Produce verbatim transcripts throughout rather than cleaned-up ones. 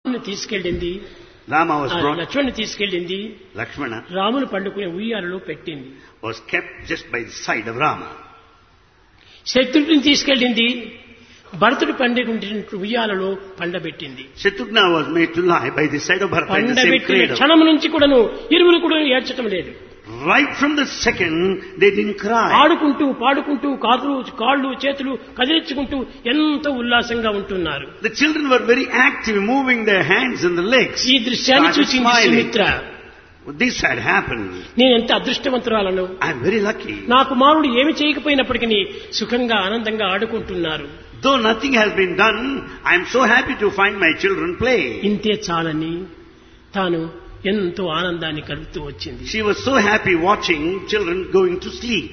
తీసుకెళ్ళింది Rama was brought, లక్ష్మణుని తీసుకెళ్ళింది Lakshmana రాముని పండుకునే ఉయ్యాలలో పెట్టింది. was kept just by the side of Rama. శత్రుడిని తీసుకెళ్ళింది భరతుడి పండుకుంటున్న ఉయ్యాలలో పండబెట్టింది. Shatrughna was made to lie by the side of Bharata in the same పండబెట్టిన cradle. క్షణం నుంచి కూడాను ఇరువురు కూడా ఏడ్చటం లేదు. Right from the second, they didn't cry. ఆడుకుంటూ పాడుకుంటూ కాళ్ళు కాళ్ళు చేతులు కదిలించుకుంటూ ఎంతో ఉల్లాసంగా ఉంటున్నారు. The children were very active, moving their hands and the legs. ఈ దృశ్యాన్ని Started చూసింది smiling. Sumitra. This had happened. నేను ఎంత అదృష్టవంతురాలను. I am very lucky. నా కుమారుడు ఏమి చేయకపోయినప్పటికీ సుఖంగా ఆనందంగా ఆడుకుంటున్నారు. Though nothing has been done, I am so happy to find my children play. ఇంతే చాలని తాను ఎంతో ఆనందాన్ని కలుగుతూ వచ్చింది. She was so happy watching children going to sleep.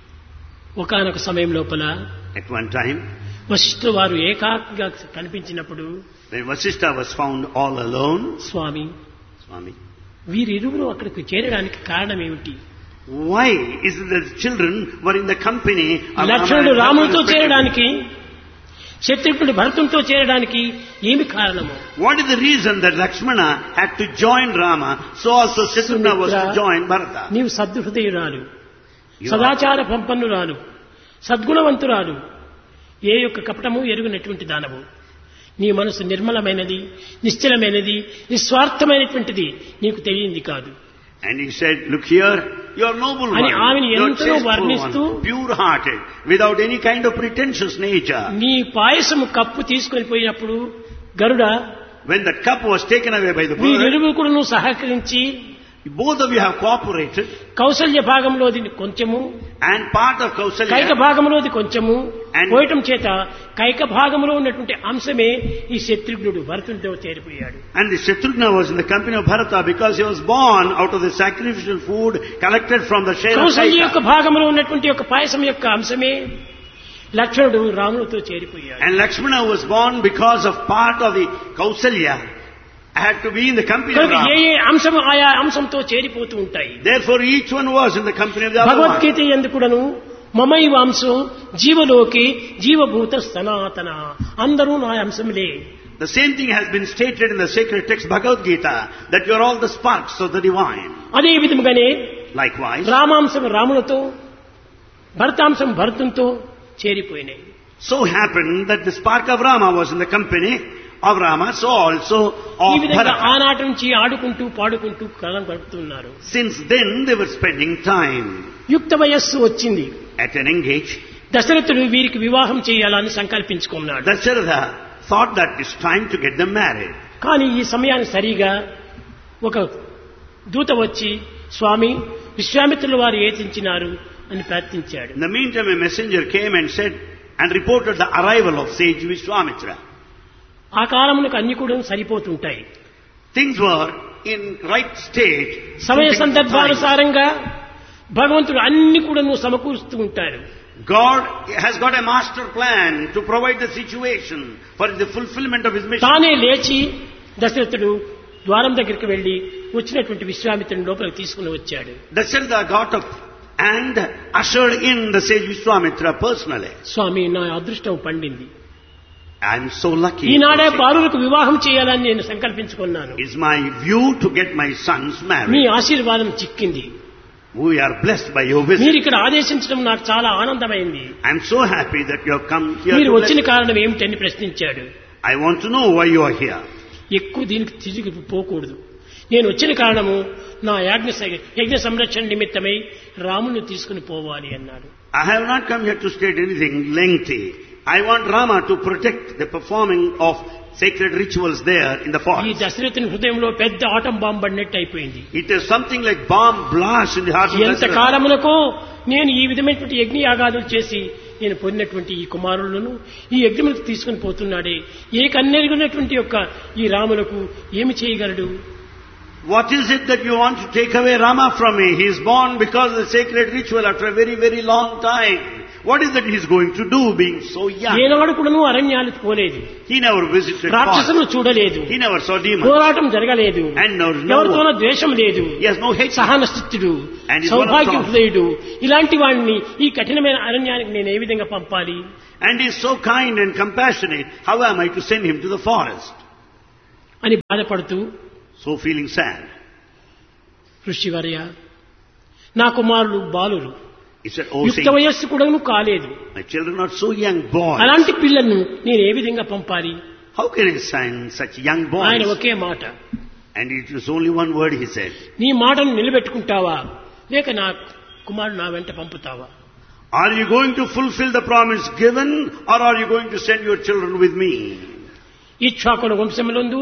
ఒకానొక సమయం లోపల At one time, వశిష్ఠుల వారు ఏకాకిగా కనిపించినప్పుడు when Vasishtha was found all alone, Swamy Swami, వీరిరువురు అక్కడికి చేరడానికి కారణం ఏమిటి? why is it that the children were in the company of లక్ష్మణుడు Rama and రామునితో Rama చేరడానికి శత్రుఘ్నుడు భరతునితో చేరడానికి ఏమి కారణము? What is the reason that Lakshmana had to join Rama, so also Shatrughna was to join Bharata? నీవు సద్హృదయురాలు, You సదాచార సంపన్నురాలు, సద్గుణవంతురాలు, ఏ యొక్క కపటము ఎరుగనటువంటి దానవు. నీ మనసు నిర్మలమైనది, నిశ్చలమైనది, నిస్వార్థమైనటువంటిది నీకు తెలియంది కాదు. And he said, look here, you are noble one, అని ఆమెను you are ఎంతనో chaste వర్ణిస్తూ one, pure-hearted, without any kind of pretentious nature. నీ పాయసము కప్పు తీసుకొని పోయినప్పుడు గరుడ When the cup was taken away by the bird, వీరిరువురు కూడా నువ్వు సహకరించి both of you have cooperated, Kaushalya భాగంలోది కొంచెము and part of Kaika Kausalya, భాగంలోది కొంచెము And- పోయటం చేత కైక భాగంలో ఉన్నటువంటి అంశమే ఈ శత్రుఘ్నుడు భరతునితో చేరిపోయాడు. and the Shatrughna was in the company of Bharata because he was born out of the sacrificial food collected from the share of Kaushalya యొక్క Kaika. భాగంలో ఉన్నటువంటి యొక్క పాయసం యొక్క అంశమే లక్ష్మణుడు రామునితో చేరిపోయాడు. And Lakshmana was born because of part of the Kausalya had to be in the company of కనుక ఏ Rama. ఏ అంశము ఆయా అంశంతో చేరిపోతూ ఉంటాయి. Therefore each one was in the company of the other one. Bhagavad Gita ఎందుకుడను మమైవ అంశం జీవలోకి జీవభూత సనాతన అందరూ నా అంశములే. The same thing has been stated in the sacred text Bhagavad Gita, that you are all the sparks of the divine. అదే విధముగానే Likewise, రామాంశం రాములతో భరతాంశం భరతునితో చేరిపోయినాయి. so happened that the spark of Rama was in the company of Rama, so also ఈ of విధంగా Bharata. ఆనాటి నుంచి ఆడుకుంటూ పాడుకుంటూ కాలం గడుపుతున్నారు. Since then they were spending time. యుక్త వయస్సు వచ్చింది. At an young age, దశరథుడు వీరికి వివాహం చేయాలని సంకల్పించుకున్నాడు. Dasharatha thought that it's time to get them married. కానీ ఈ సమయాన్ని సరిగా ఒక దూత వచ్చి స్వామి విశ్వామిత్రుల వారు ఏతించినారు అని ప్రార్థించాడు. In the meantime, a messenger came and said and reported the arrival of sage Vishwamitra. ఆ కాలమునకు అన్ని కూడా సరిపోతుంటాయి. Things were in right state. సమయ suiting to time. సందర్భానుసారంగా భగవంతుడు అన్ని కూడా సమకూరుస్తూ ఉంటారు. God has got a master plan to provide the situation for the fulfillment of His mission. తానే లేచి దశరథుడు ద్వారం దగ్గరికి వెళ్లి వచ్చినటువంటి విశ్వామిత్రుని లోపలికి తీసుకుని వచ్చాడు. Dasharatha got up and ushered in the sage Vishwamitra personally. స్వామి నా అదృష్టం పండింది. I am so lucky. ఈనాడే బాలులకు వివాహం చేయాలని నేను సంకల్పించుకున్నాను. It's my view to get my sons me married. ఆశీర్వాదం చిక్కింది. We are blessed by your visit. మీరు ఇక్కడ ఆదేశించడం నాకు చాలా ఆనందమైంది. I am so happy that you have come here. మీరు to వచ్చిన bless. కారణం ఏమిటని ప్రశ్నించాడు. I want to know why you are here. ఎక్కువ దీనికి తిరిగి పోకూడదు. నేను వచ్చిన కారణము నా యాజ్ఞ యజ్ఞ సంరక్షణ నిమిత్తమై రాముని తీసుకుని పోవాలి అన్నాడు. I have not come here to state anything lengthy. I want Rama to protect the performing of sacred rituals there in the ఈ forest. దశరథుని హృదయంలో పెద్ద ఆటం బాంబు పడినట్టు అయిపోయింది. It is something like bomb blast in the heart of ఎంత Dasharatha. కాలమునకో నేను ఈ విధమైనటువంటి యజ్ఞ యాగాదులు చేసి నేను పొందినటువంటి ఈ కుమారులను ఈ యజ్ఞములకు తీసుకుని పోతున్నాడే ఏ కన్నెరుగునటువంటి యొక్క ఈ రాములకు ఏమి చేయగలడు? What is it that you want to take away Rama from me? He is born because of the sacred ritual after a very, very long time. What is that he is going to do being so young? ఏనాడు కూడాను అరణ్యాలకు పోలేదు. He never visited రాక్షసులను forest. చూడలేదు. He never saw demons. పోరాటం జరగలేదు. And no, no ఎవరితోనో ద్వేషం లేదు. He has no hate. సహనస్థితుడు, And he's one of Saubhagya God. హృదయుడు, ఇలాంటి వాడిని ఈ కఠినమైన అరణ్యానికి నేను ఏ విధంగా పంపాలి? And he is so kind and compassionate. How am I to send him to the forest? అని బాధపడుతూ, so feeling sad. ఋషివర్య, నా కుమారులు బాలురు, He said, oh, యుక్త saying, వయస్సు కూడా కాలేదు, my children are so young boys. అలాంటి పిల్లలను నేను ఏ విధంగా పంపాలి? How can I send such young ఆయన boys? ఒకే మాట, And it was only one word he said. నీ మాటను నిలబెట్టుకుంటావా లేక నా కుమారుడు నా వెంట పంపుతావా? Are you going to fulfill the promise given, or are you going to send your children with me? ఇక్ష్వాకుల వంశములందు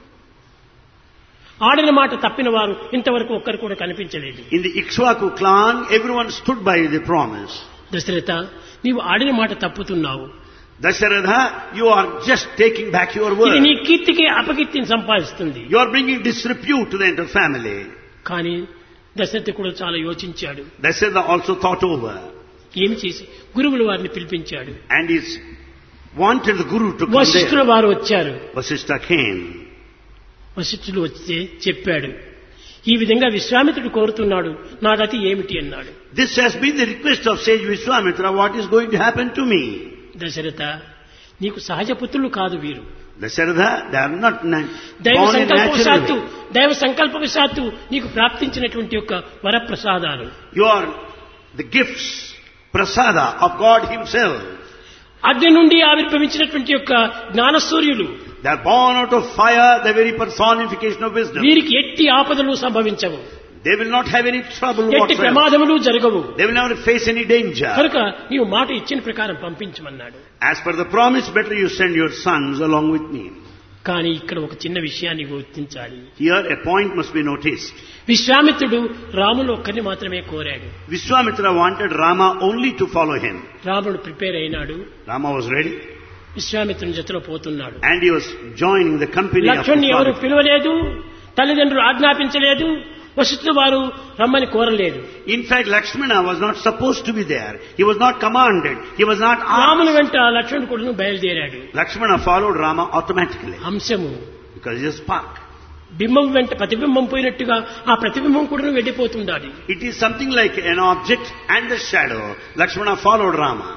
ఆడిన మాట తప్పిన వారు ఇంతవరకు ఒక్కరు కూడా కనిపించలేదు. In the Ikshvaku clan, everyone stood by the promise. Dasharatha, నీవు ఆడిన మాట తప్పుతున్నావు. Dasharatha, you are just taking back your ఇది word. నీ కీర్తికి అపకీర్తిని సంపాదిస్తుంది. You are bringing disrepute to the entire family. కానీ దశరథ కూడా చాలా యోచించాడు. Dasharatha also thought over. ఏమి చేసి గురువుల వారిని పిలిపించాడు. And he wanted the Guru to come వశిష్ఠుల there. వారు వచ్చారు. Vasishtha came. వశిష్ఠులు వచ్చి చెప్పాడు, ఈ విధంగా విశ్వామిత్రుడు కోరుతున్నాడు, నా గతి ఏమిటి అన్నాడు. This has been the request of sage Vishwamitra. What is going to happen to me? Dasharatha, నీకు సహజ పుత్రులు కాదు వీరు. Dasharatha, they are not na- దైవ born in సంకల్పవశాత్తు natural. దైవ సంకల్పవశాత్తు నీకు ప్రాప్తించినటువంటి యొక్క వరప్రసాదాలు. You are the gifts, prasada of God Himself. అగ్ని నుండి ఆవిర్భవించినటువంటి యొక్క జ్ఞానసూర్యులు. They are born out of fire, the very personification of wisdom. వీరికి ఎట్టి ఆపదలు సంభవించవు, They will not have any trouble ఎట్టి whatsoever. ప్రమాదములు జరగవు. They will never face any danger. కనుక నీవు మాట ఇచ్చిన ప్రకారం పంపించమన్నాడు. As per the promise, better you send your sons along with me. కానీ ఇక్కడ ఒక చిన్న విషయాన్ని గుర్తించాలి. Here a point must be noticed. విశ్వామిత్రుడు రాములు ఒక్కరిని మాత్రమే కోరాడు. Vishwamitra wanted Rama only to follow him. రాముడు ప్రిపేర్ అయినాడు, Rama was ready విశ్వామిత్రుని జతలో పోతున్నాడు. and he was joining the company of లక్ష్మణ్ణి ఎవరు Vishwamitra. పిలవలేదు, తల్లిదండ్రులు ఆజ్ఞాపించలేదు, వశిష్ఠుల వారు రమ్మని కోరలేదు. In fact, Lakshmana was not supposed to be there. He was not commanded. He was not రాముని asked. వెంట లక్ష్మణుడు కూడా బయలుదేరాడు. Lakshmana followed Rama automatically అంశము because he is spark. బింబం వెంట ప్రతిబింబం పోయినట్టుగా ఆ ప్రతిబింబం కూడా వెళ్ళిపోతుండాలి. It is something like an object and a shadow. Lakshmana followed Rama.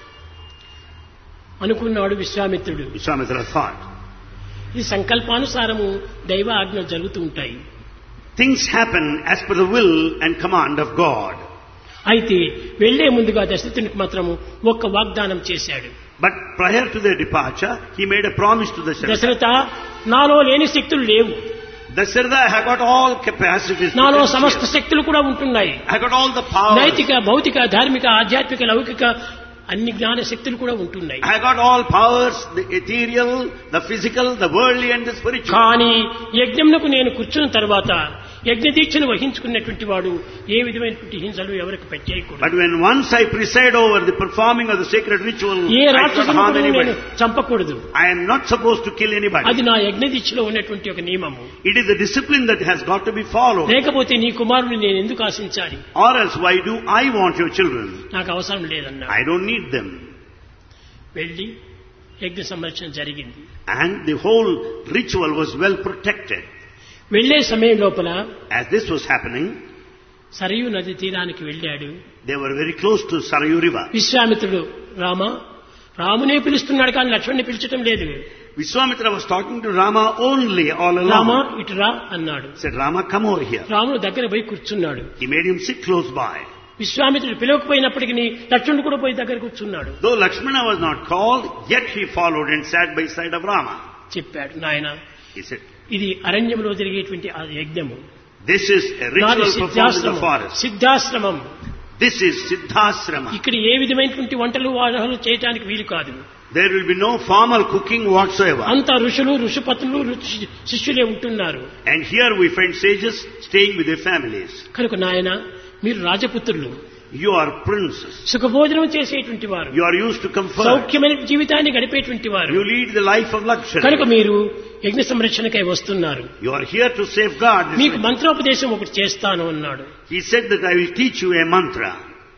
అనుకున్నాడు విశ్వామిత్రుడు. Vishwamitra thought. ఈ సంకల్పానుసారము దైవ ఆజ్ఞ జరుగుతూ ఉంటాయి. Things happen as per the will and command of God. అయితే వెళ్లే ముందుగా దశరథునికి మాత్రము ఒక్క వాగ్దానం చేశాడు. But prior to their departure, he made a promise to Dasharatha. Dasharatha, నాలో లేని శక్తులు లేవు, Dasharatha, I got all capacities. నాలో potential. సమస్త శక్తులు కూడా ఉంటున్నాయి. I got all the powers. నైతిక, భౌతిక, ధార్మిక, ఆధ్యాత్మిక, లౌకిక అన్ని జ్ఞాన శక్తులు కూడా ఉంటున్నాయి. I got all powers, the ethereal, the physical, the worldly and the spiritual. కానీ యజ్ఞమునకు నేను కూర్చున్న తర్వాత యజ్ఞ దీక్షను వహించుకున్నటువంటి వాడు ఏ విధమైనటువంటి హింసలు ఎవరికి పెట్టేయకూడదు. But when once I preside over the performing of the sacred ritual, A I should రాక్షసుని harm కూడా నేను anybody. చంపకూడదు. I am not supposed to kill anybody. అది నా యజ్ఞ దీక్షలో ఉన్నటువంటి ఒక నియమము. It is the discipline that has got to be followed. లేకపోతే నీ కుమారుని నేను ఎందుకు ఆశించాలి? Or else, why do I want your children? నాకు అవసరం లేదన్నా. I don't need them. వెళ్ళి యజ్ఞ సంరక్షణ జరిగింది. And the whole ritual was well protected. వెళ్లే సమయం లోపల As this was happening, Sarayu నది తీరానికి వెళ్ళాడు. they were very close to Sarayu river. విశ్వామిత్రుడు, రామ, రామునే పిలుస్తున్నాడు కానీ లక్ష్మణ్ణి పిలిచటం లేదు. Vishwamitra was talking to Rama only all Rama along. ఇటు రా అన్నాడు. He said, Rama, come over here. రాముడు దగ్గర పోయి కూర్చున్నాడు. He made him sit close by. విశ్వామిత్రుడు పిలవకపోయినప్పటికీ లక్ష్మణుడు కూడా పోయి దగ్గర కూర్చున్నాడు. Though Lakshmana was not called, yet he followed and sat by side of Rama. చెప్పాడు, నాయన, He said, ఇది అరణ్యంలో జరిగేటువంటి ఆ యజ్ఞము, this is a నాది ritual performed in the Siddhashramam. forest. Siddhashramam. This is Siddhasrama. ఇక్కడ ఏ విధమైనటువంటి వంటలు వాహనాలు చేయడానికి వీలు కాదు. There will be no formal cooking whatsoever. అంత ఋషులు, ఋషిపత్నులు, ఋషి- శిష్యులే ఉంటున్నారు. And here we find sages staying with their families. కనుక నాయన, మీరు రాజపుత్రులు, You are princes. సుఖభోజనం చేసేటువంటి వారు, You are used to comfort. సౌఖ్యమైన జీవితాన్ని గడిపేటువంటి వారు. You lead the life of luxury. కనుక మీరు యజ్ఞ సంరక్షణకై వస్తున్నారు. You are here to safeguard this. మీకు మంత్రోపదేశం ఒకటి చేస్తాను అన్నాడు. He said that I will teach you a mantra.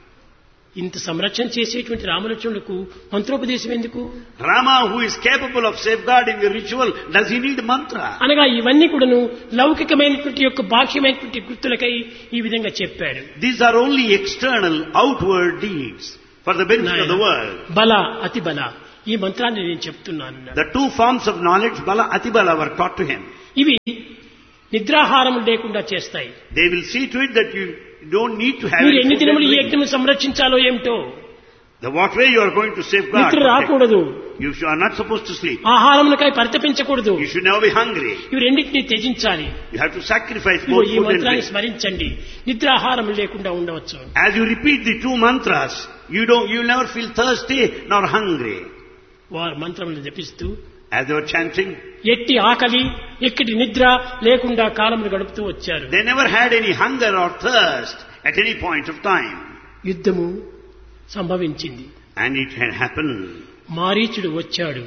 ఇంత సంరక్షణ చేసేటువంటి రామలక్ష్మణులకు మంత్రోపదేశం ఎందుకు? Rama, who is capable of safeguarding the ritual, does he need mantra? అనగా ఇవన్నీ కూడాను లౌకికమైనటువంటి యొక్క బాహ్యమైనటువంటి కృతులకై ఈ విధంగా చెప్పాడు. These are only external, outward deeds for the benefit of the world. బల, అతి బల, ఈ మంత్రాన్ని నేను చెప్తున్నాను. The two forms of knowledge, Bala, Atibala, were taught to him. ఇవి నిద్రాహారం లేకుండా చేస్తాయి. They will see to it that you don't need to have మీరు any ఎన్ని food దినములు and ఈ drink. యజ్ఞం సంరక్షించాలో ఏమిటో. The what way you are going to safeguard. నిద్ర రాకూడదు. You are not supposed to sleep. ఆహారమునకై పరితపించకూడదు. You should never be hungry. ఇవి రెండింటినీ త్యజించాలి. You have to sacrifice ఇదిగో both ఈ food and మంత్రాన్ని drink. స్మరించండి. నిద్రాహారం లేకుండా ఉండవచ్చు. As you repeat the two mantras, you don't, you will never feel thirsty nor hungry. వారు మంత్రములు జపిస్తూ As they were chanting, ఎట్టి ఆకలి ఎక్కడి నిద్ర లేకుండా కాలమును గడుపుతూ వచ్చారు. they never had any hunger or thirst at any point of time. యుద్ధము సంభవించింది. And it had happened. మారీచుడు వచ్చాడు.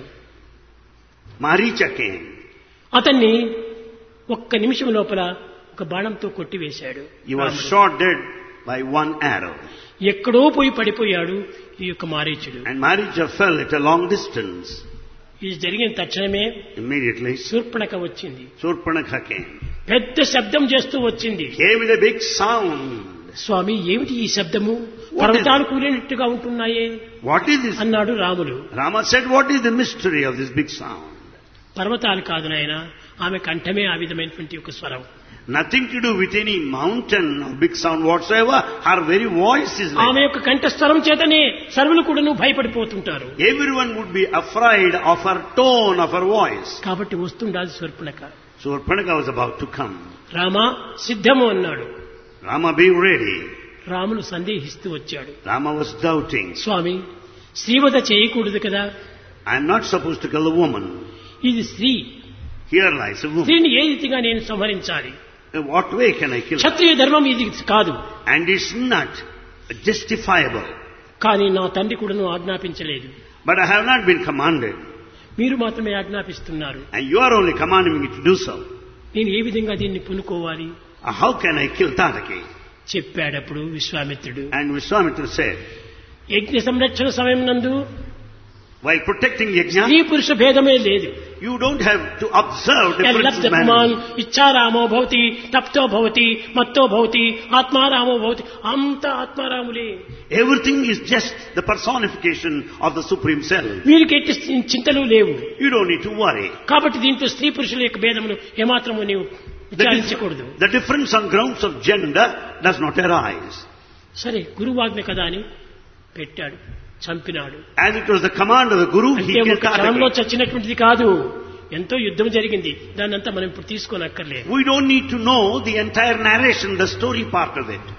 Maricha came. అతన్ని ఒక్క నిమిషం లోపల ఒక బాణంతో కొట్టివేశాడు. He was shot dead by one arrow. ఎక్కడో పోయి పడిపోయాడు ఈ యొక్క మారీచుడు. And Maricha fell at a long distance. ఇది జరిగిన తక్షణమే Immediately, శూర్పణఖ వచ్చింది. Surpanakha came. పెద్ద శబ్దం చేస్తూ వచ్చింది. Came with a big sound. స్వామి ఏమిటి ఈ శబ్దము? పర్వతాలు కూలినట్టుగా ఉంటున్నాయే What is this? అన్నాడు Ramulu. Rama said, what is the mystery of this big sound? పర్వతాలు కాదు నాయన, ఆమె కంఠమే ఆ విధమైనటువంటి ఒక స్వరం. Nothing to do with any mountain or big sound whatsoever. Her very voice is ఆమె like. యొక్క కంఠస్వరం చేతనే సర్వులు కూడాను భయపడిపోతుంటారు. Everyone would be afraid of her tone, of her voice. కాబట్టి వస్తుండాలి Shurpanakha. Surpanakha was about to come. Rama సిద్ధము అన్నాడు. Rama, be ready. రాములు సందేహిస్తూ వచ్చాడు. Rama was doubting. స్వామి స్త్రీవధ చేయకూడదు కదా. I am not supposed to kill a woman. ఇది స్త్రీ. Here lies a woman. స్త్రీని ఏ రీతిగా నేను సంహరించాలి? In what way can I kill her? క్షత్రియ ధర్మం ఇది కాదు. And it's not justifiable. కానీ నా తండ్రి కూడాను ఆజ్ఞాపించలేదు. But I have not been commanded. మీరు మాత్రమే ఆజ్ఞాపిస్తున్నారు. And you are only commanding me to do so. నేను ఏ విధంగా దీన్ని పునుకోవాలి? Uh, How can I kill Tataki? చెప్పాడప్పుడు విశ్వామిత్రుడు. And Vishwamitra said, యజ్ఞ సంరక్షణ సమయం నందు while protecting స్త్రీ Yajna, పురుష భేదమే లేదు. you don't have to observe ఎల్లప్త differences. పుమాన్ man. ఇచ్చారామో భవతి, తప్తో భవతి, మత్తో భవతి, ఆత్మారామో భవతి, అంత ఆత్మారాములే. Everything is just the personification of the Supreme Self. వీరికి ఎట్టి చింతలు లేవు. You don't need to worry. కాబట్టి దీంట్లో స్త్రీ పురుషుల యొక్క భేదమును ఏమాత్రము నీవు The, విచారించకూడదు. dif- the difference on grounds of gender does not arise. సరే గురువాజ్ఞ కదా అని పెట్టాడు, చంపినాడు. As it was the command of the Guru, he అంటే killed ఒక క్షణంలో Tataki. చచ్చినటువంటిది కాదు, ఎంతో యుద్ధం జరిగింది. దాన్ని అంతా మనం ఇప్పుడు తీసుకోనక్కర్లేదు. We don't need to know the entire narration, the story part of it.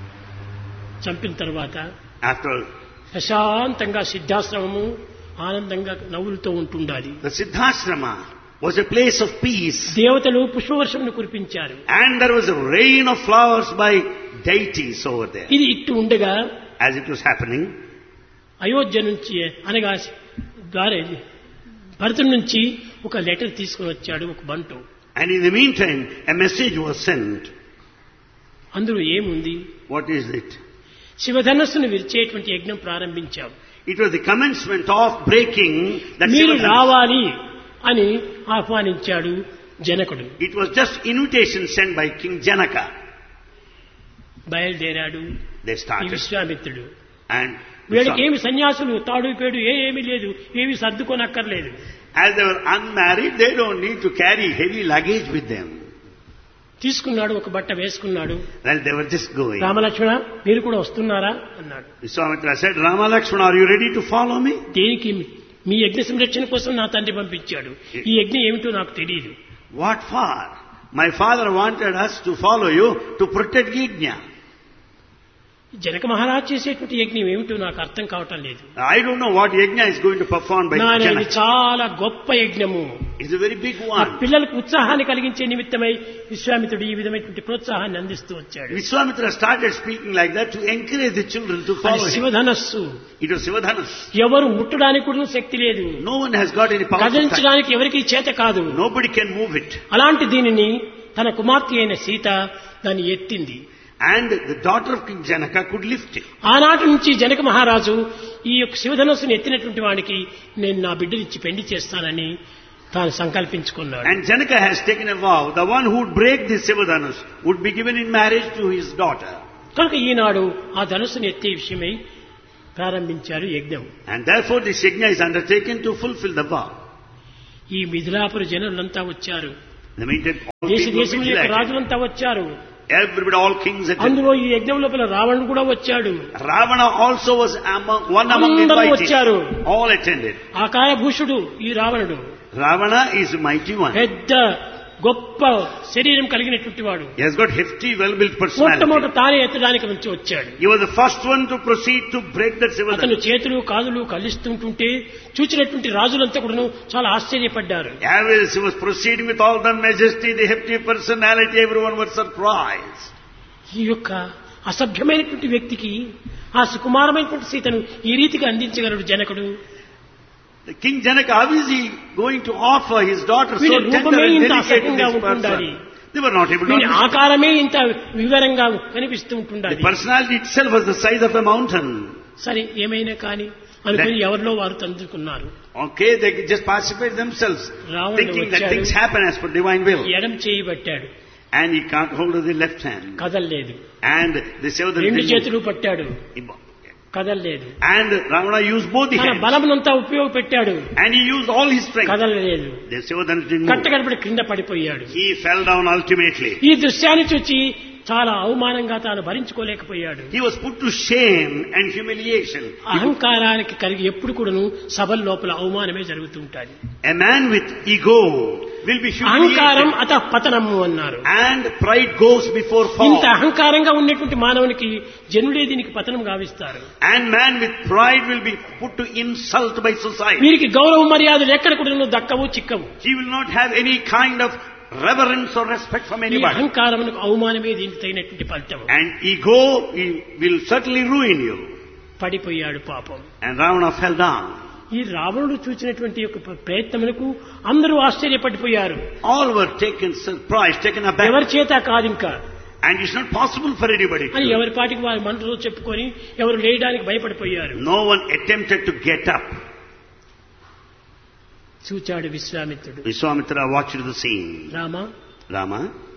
చంపిన తర్వాత After ప్రశాంతంగా సిద్ధాశ్రమము ఆనందంగా నవ్వులతో ఉంటుండాలి. the Siddhashrama was a place of peace, దేవతలు పుష్పవర్షమును కురిపించారు. and there was a rain of flowers by deities over there. ఇది ఇట్టు ఉండగా As it was happening, Ayodhya నుంచి అనగా ద్వారా భరతుడి నుంచి ఒక లెటర్ తీసుకుని వచ్చాడు ఒక బంటు. and in the meantime, a message was sent. అందులో ఏముంది? What is it? శివధనస్సును విరిచేటువంటి యజ్ఞం ప్రారంభించాం. It was the commencement of breaking that మీరు Sivadhanush. రావాలి అని ఆహ్వానించాడు జనకుడు. It was just invitation sent by King Janaka. బయలుదేరాడు They ఈ started. విశ్వామిత్రుడు. And వీళ్ళకి ఏమి సన్యాసులు తాడు పేడు ఏ ఏమీ లేదు, ఏమి సర్దుకోనక్కర్లేదు. as they were unmarried, they don't need to carry heavy luggage with them. తీసుకున్నాడు, ఒక బట్ట వేసుకున్నాడు. Well, they were just going. Ramalakshmana మీరు కూడా వస్తున్నారా అన్నాడు. Vishwamitra said, Rama Lakshmana, are you ready to follow me? దేనికి? మీ యజ్ఞ సంరక్షణ కోసం నా తండ్రి పంపించాడు. ఈ యజ్ఞం ఏమిటో నాకు తెలియదు. What for? My father wanted us to follow you to protect Yajna. Janaka Maharaj చేసేటువంటి యజ్ఞం ఏమిటో నాకు అర్థం కావటం లేదు. I don't know what Yajna is going to perform by Nani ఇది Janaka. చాలా గొప్ప యజ్ఞము. It's a very big ఆ one. పిల్లలకు ఉత్సాహాన్ని కలిగించే నిమిత్తమై విశ్వామిత్రుడు ఈ విధమైనటువంటి ప్రోత్సాహాన్ని అందిస్తూ వచ్చాడు. Vishwamitra started speaking like that to encourage the children to అది follow him. శివధనస్సు. It was Sivadhanush. ఎవరు ముట్టడానికి కూడా శక్తి లేదు, No one has got any power to touch. కదిలించడానికి ఎవరికి చేత కాదు. Nobody can move it. అలాంటి దీనిని తన కుమార్తె అయిన సీత దాన్ని ఎత్తింది. And the daughter of King Janaka could lift it. ఆనాటి నుంచి జనక మహారాజు ఈ యొక్క శివధనస్సును ఎత్తినటువంటి వాడికి నేను నా బిడ్డనిచ్చి పెళ్లి చేస్తానని తాను సంకల్పించుకున్నాడు. And Janaka has taken a vow, the one who would break this Sivadhanush would be given in marriage to his daughter. కనుక ఈనాడు ఆ ధనుస్సును ఎత్తే విషయమై ప్రారంభించారు యజ్ఞం. And therefore this yajna is undertaken to fulfill the vow. ఈ మిథిలాపుర జనులంతా వచ్చారు. The meantime, all దేశ kings were దేశముల యొక్క vigilant. రాజులంతా వచ్చారు. Everybody, all kings attended. అందులో ఈ యజ్ఞం లోపల రావణుడు కూడా వచ్చాడు. Ravana also was among, one among the అందరూ invited. వచ్చారు. All attended. ఆకాయభూషుడు ఈ రావణుడు. Ravana is a mighty one. పెద్ద గొప్ప శరీరం కలిగినటువంటి వాడు. He has got hefty, well-built personality. మొట్టమొదట తానే ఎత్తడానికి నుంచి వచ్చాడు. He was the first one to proceed to break that అతను Sivadana. చేతులు కాదులు కలిస్తుంటుంటే చూచినటువంటి రాజులంతా కూడా చాలా ఆశ్చర్యపడ్డారు. As he was proceeding with all the majesty, the hefty personality, everyone was surprised. ఈ యొక్క అసభ్యమైనటువంటి వ్యక్తికి ఆ సుకుమారమైనటువంటి సీతను ఈ రీతిగా అందించగలడు జనకుడు. The King Janaka, how is he going to offer his daughter so వీడి tender రూపమే and ఇంత delicate to అసహ్యంగా this ఉంటుండాలి. person? They were not able to వీడి understand. ఆకారమే ఇంత వివరంగా కనిపిస్తూ ఉంటుండాలి. The personality itself was the size of a mountain. సరే ఏమైనా కానీ అనుకుని ఎవరిలో వారు తందుకున్నారు. Okay, they just participate themselves, రావణుడు thinking that వచ్చాడు. things happen as per divine will. ఎడం చేయి పట్టాడు, And he can't hold of the left hand. కదల్లేదు. And the Sivadana రెండు didn't చేతులు పట్టాడు, move. కదల్లేదు. And Ravana used both the తన hands. బలమునంతా ఉపయోగపెట్టాడు, And he used all his strength. కదలలేదు. The Sivadana didn't move. కట్టకడపడి క్రింద పడిపోయాడు. He fell down ultimately. ఈ దృశ్యాన్ని చూచి చాలా అవమానంగా తాను భరించుకోలేకపోయాడు. He was put to shame and humiliation. అహంకారానికి కలిగి ఎప్పుడు కూడాను సభల లోపల అవమానమే జరుగుతూ ఉంటుంది. A man with ego will be అహంకారం humiliated. అత పతనము అన్నారు. And pride goes before ఇంత fall. అహంకారంగా ఉన్నటువంటి మానవునికి జనులే దీనికి పతనం గావిస్తారు. And man with pride will be put to insult by society. వీరికి గౌరవ మర్యాదలు ఎక్కడ కూడా దక్కవు చిక్కవు. He will not have any kind of reverence or respect from ఈ anybody. అహంకారమునకు అవమానమే దీనికి తగినటువంటి ఫలితం. And ego he will certainly ruin you. పడిపోయాడు పాపం. And Ravana fell down. ఈ రావణుడు చూసినటువంటి యొక్క ప్రయత్నములకు అందరూ ఆశ్చర్యపడిపోయారు. All were taken surprised, taken aback. ఎవరి చేత కాదు ఇంకా And it's not possible for anybody అని to. ఎవరి పాటికి వారి మనసులో చెప్పుకొని ఎవరు లేయడానికి భయపడిపోయారు. No one attempted to get up. చూచాడు విశ్వామిత్రుడు. Vishwamitra watched the scene. Rama Rama,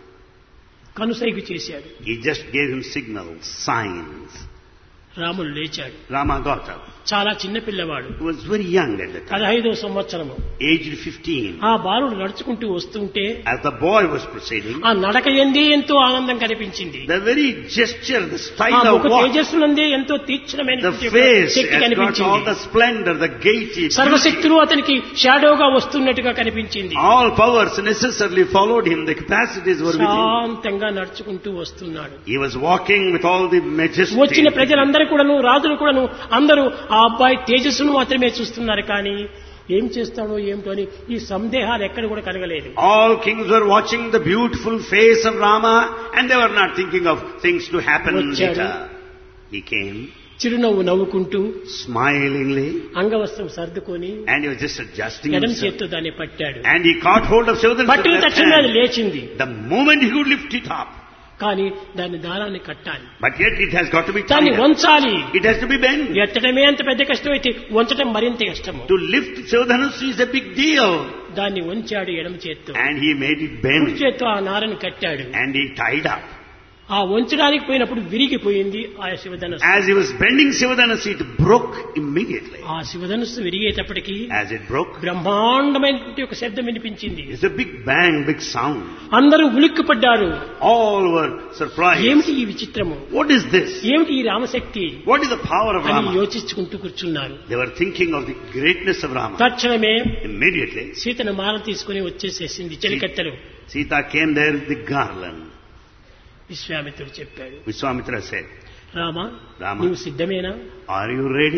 కనుసైగు చేశాడు. he just gave him signals, signs. రాముడు లేచాడు. Rama got up. చాలా చిన్న పిల్లవాడు, He was very young at the time, పదహైదో సంవత్సరము. aged fifteen. ఆ బాలుడు నడుచుకుంటూ వస్తుంటే As the boy was proceeding, ఆ నడక ఎందే ఎంతో ఆనందం కనిపించింది. the very gesture, the ఆ style ముఖ of walk, తేజస్సునందే ఎంతో the తీక్షణమైనటువంటి face Shakti has got all కనిపించింది. the splendor, the gaiety, beauty. సర్వశక్తులు అతనికి షాడోగా వస్తున్నట్టుగా కనిపించింది. All powers necessarily followed him. The capacities were with him. శాంతంగా నడుచుకుంటూ వస్తున్నాడు. He was walking with all the majesty. వచ్చిన ప్రజలందరూ కూడాను, రాజులు కూడాను అందరూ ఆ అబ్బాయి తేజస్సును మాత్రమే చూస్తున్నారు. కానీ ఏం చేస్తాడో ఏమిటో అని ఈ సందేహాలు ఎక్కడ కూడా కలగలేదు. All kings were watching the beautiful face of Rama, and they were not thinking of things to happen వచ్చాడు. later. He came చిరునవ్వు నవ్వుకుంటూ smilingly, అంగవస్త్రం సర్దుకొని and he was just adjusting ఎడం himself. చేత్తో దాన్ని పట్టాడు. And he caught hold of Sivadana's పట్టిన left తక్షణమే అది hand. లేచింది. The moment he could lift it up, కానీ దాన్ని దారాన్ని కట్టాలి, but yet it has got to be దాన్ని tied up. వంచాలి. It has to be bent. ఎత్తడమే అంత పెద్ద కష్టమైతే వంచడం మరింత కష్టము. To lift Sivadana's is a big deal. దాన్ని వంచాడు ఎడమ చేత్తో, And he made it కుడి bend. చేత్తో ఆ నారను కట్టాడు. And he tied up. ఆ వంచడానికి పోయినప్పుడు విరిగిపోయింది ఆ శివధనుస్సు. As he was bending Sivadana's, it broke immediately. ఆ శివధనుస్సు విరిగేటప్పటికి As it broke, బ్రహ్మాండమైనటువంటి ఒక శబ్దం వినిపించింది. it's a big bang, big sound. అందరూ ఉలిక్కిపడ్డారు. All were surprised. ఏమిటి ఈ విచిత్రము, What is this? ఏమిటి ఈ Ramashakti What is the power of అని Rama? యోచించుకుంటూ కూర్చున్నారు. They were thinking of the greatness of Rama. తక్షణమే Immediately, సీతను మాల తీసుకుని వచ్చేసేసింది చెలికత్తెలు. Sita came there with the garland. విశ్వామిత్రుడు చెప్పాడు, Vishwamitra said, రామ రామ. నీవు సిద్ధమేనా? Are you ready?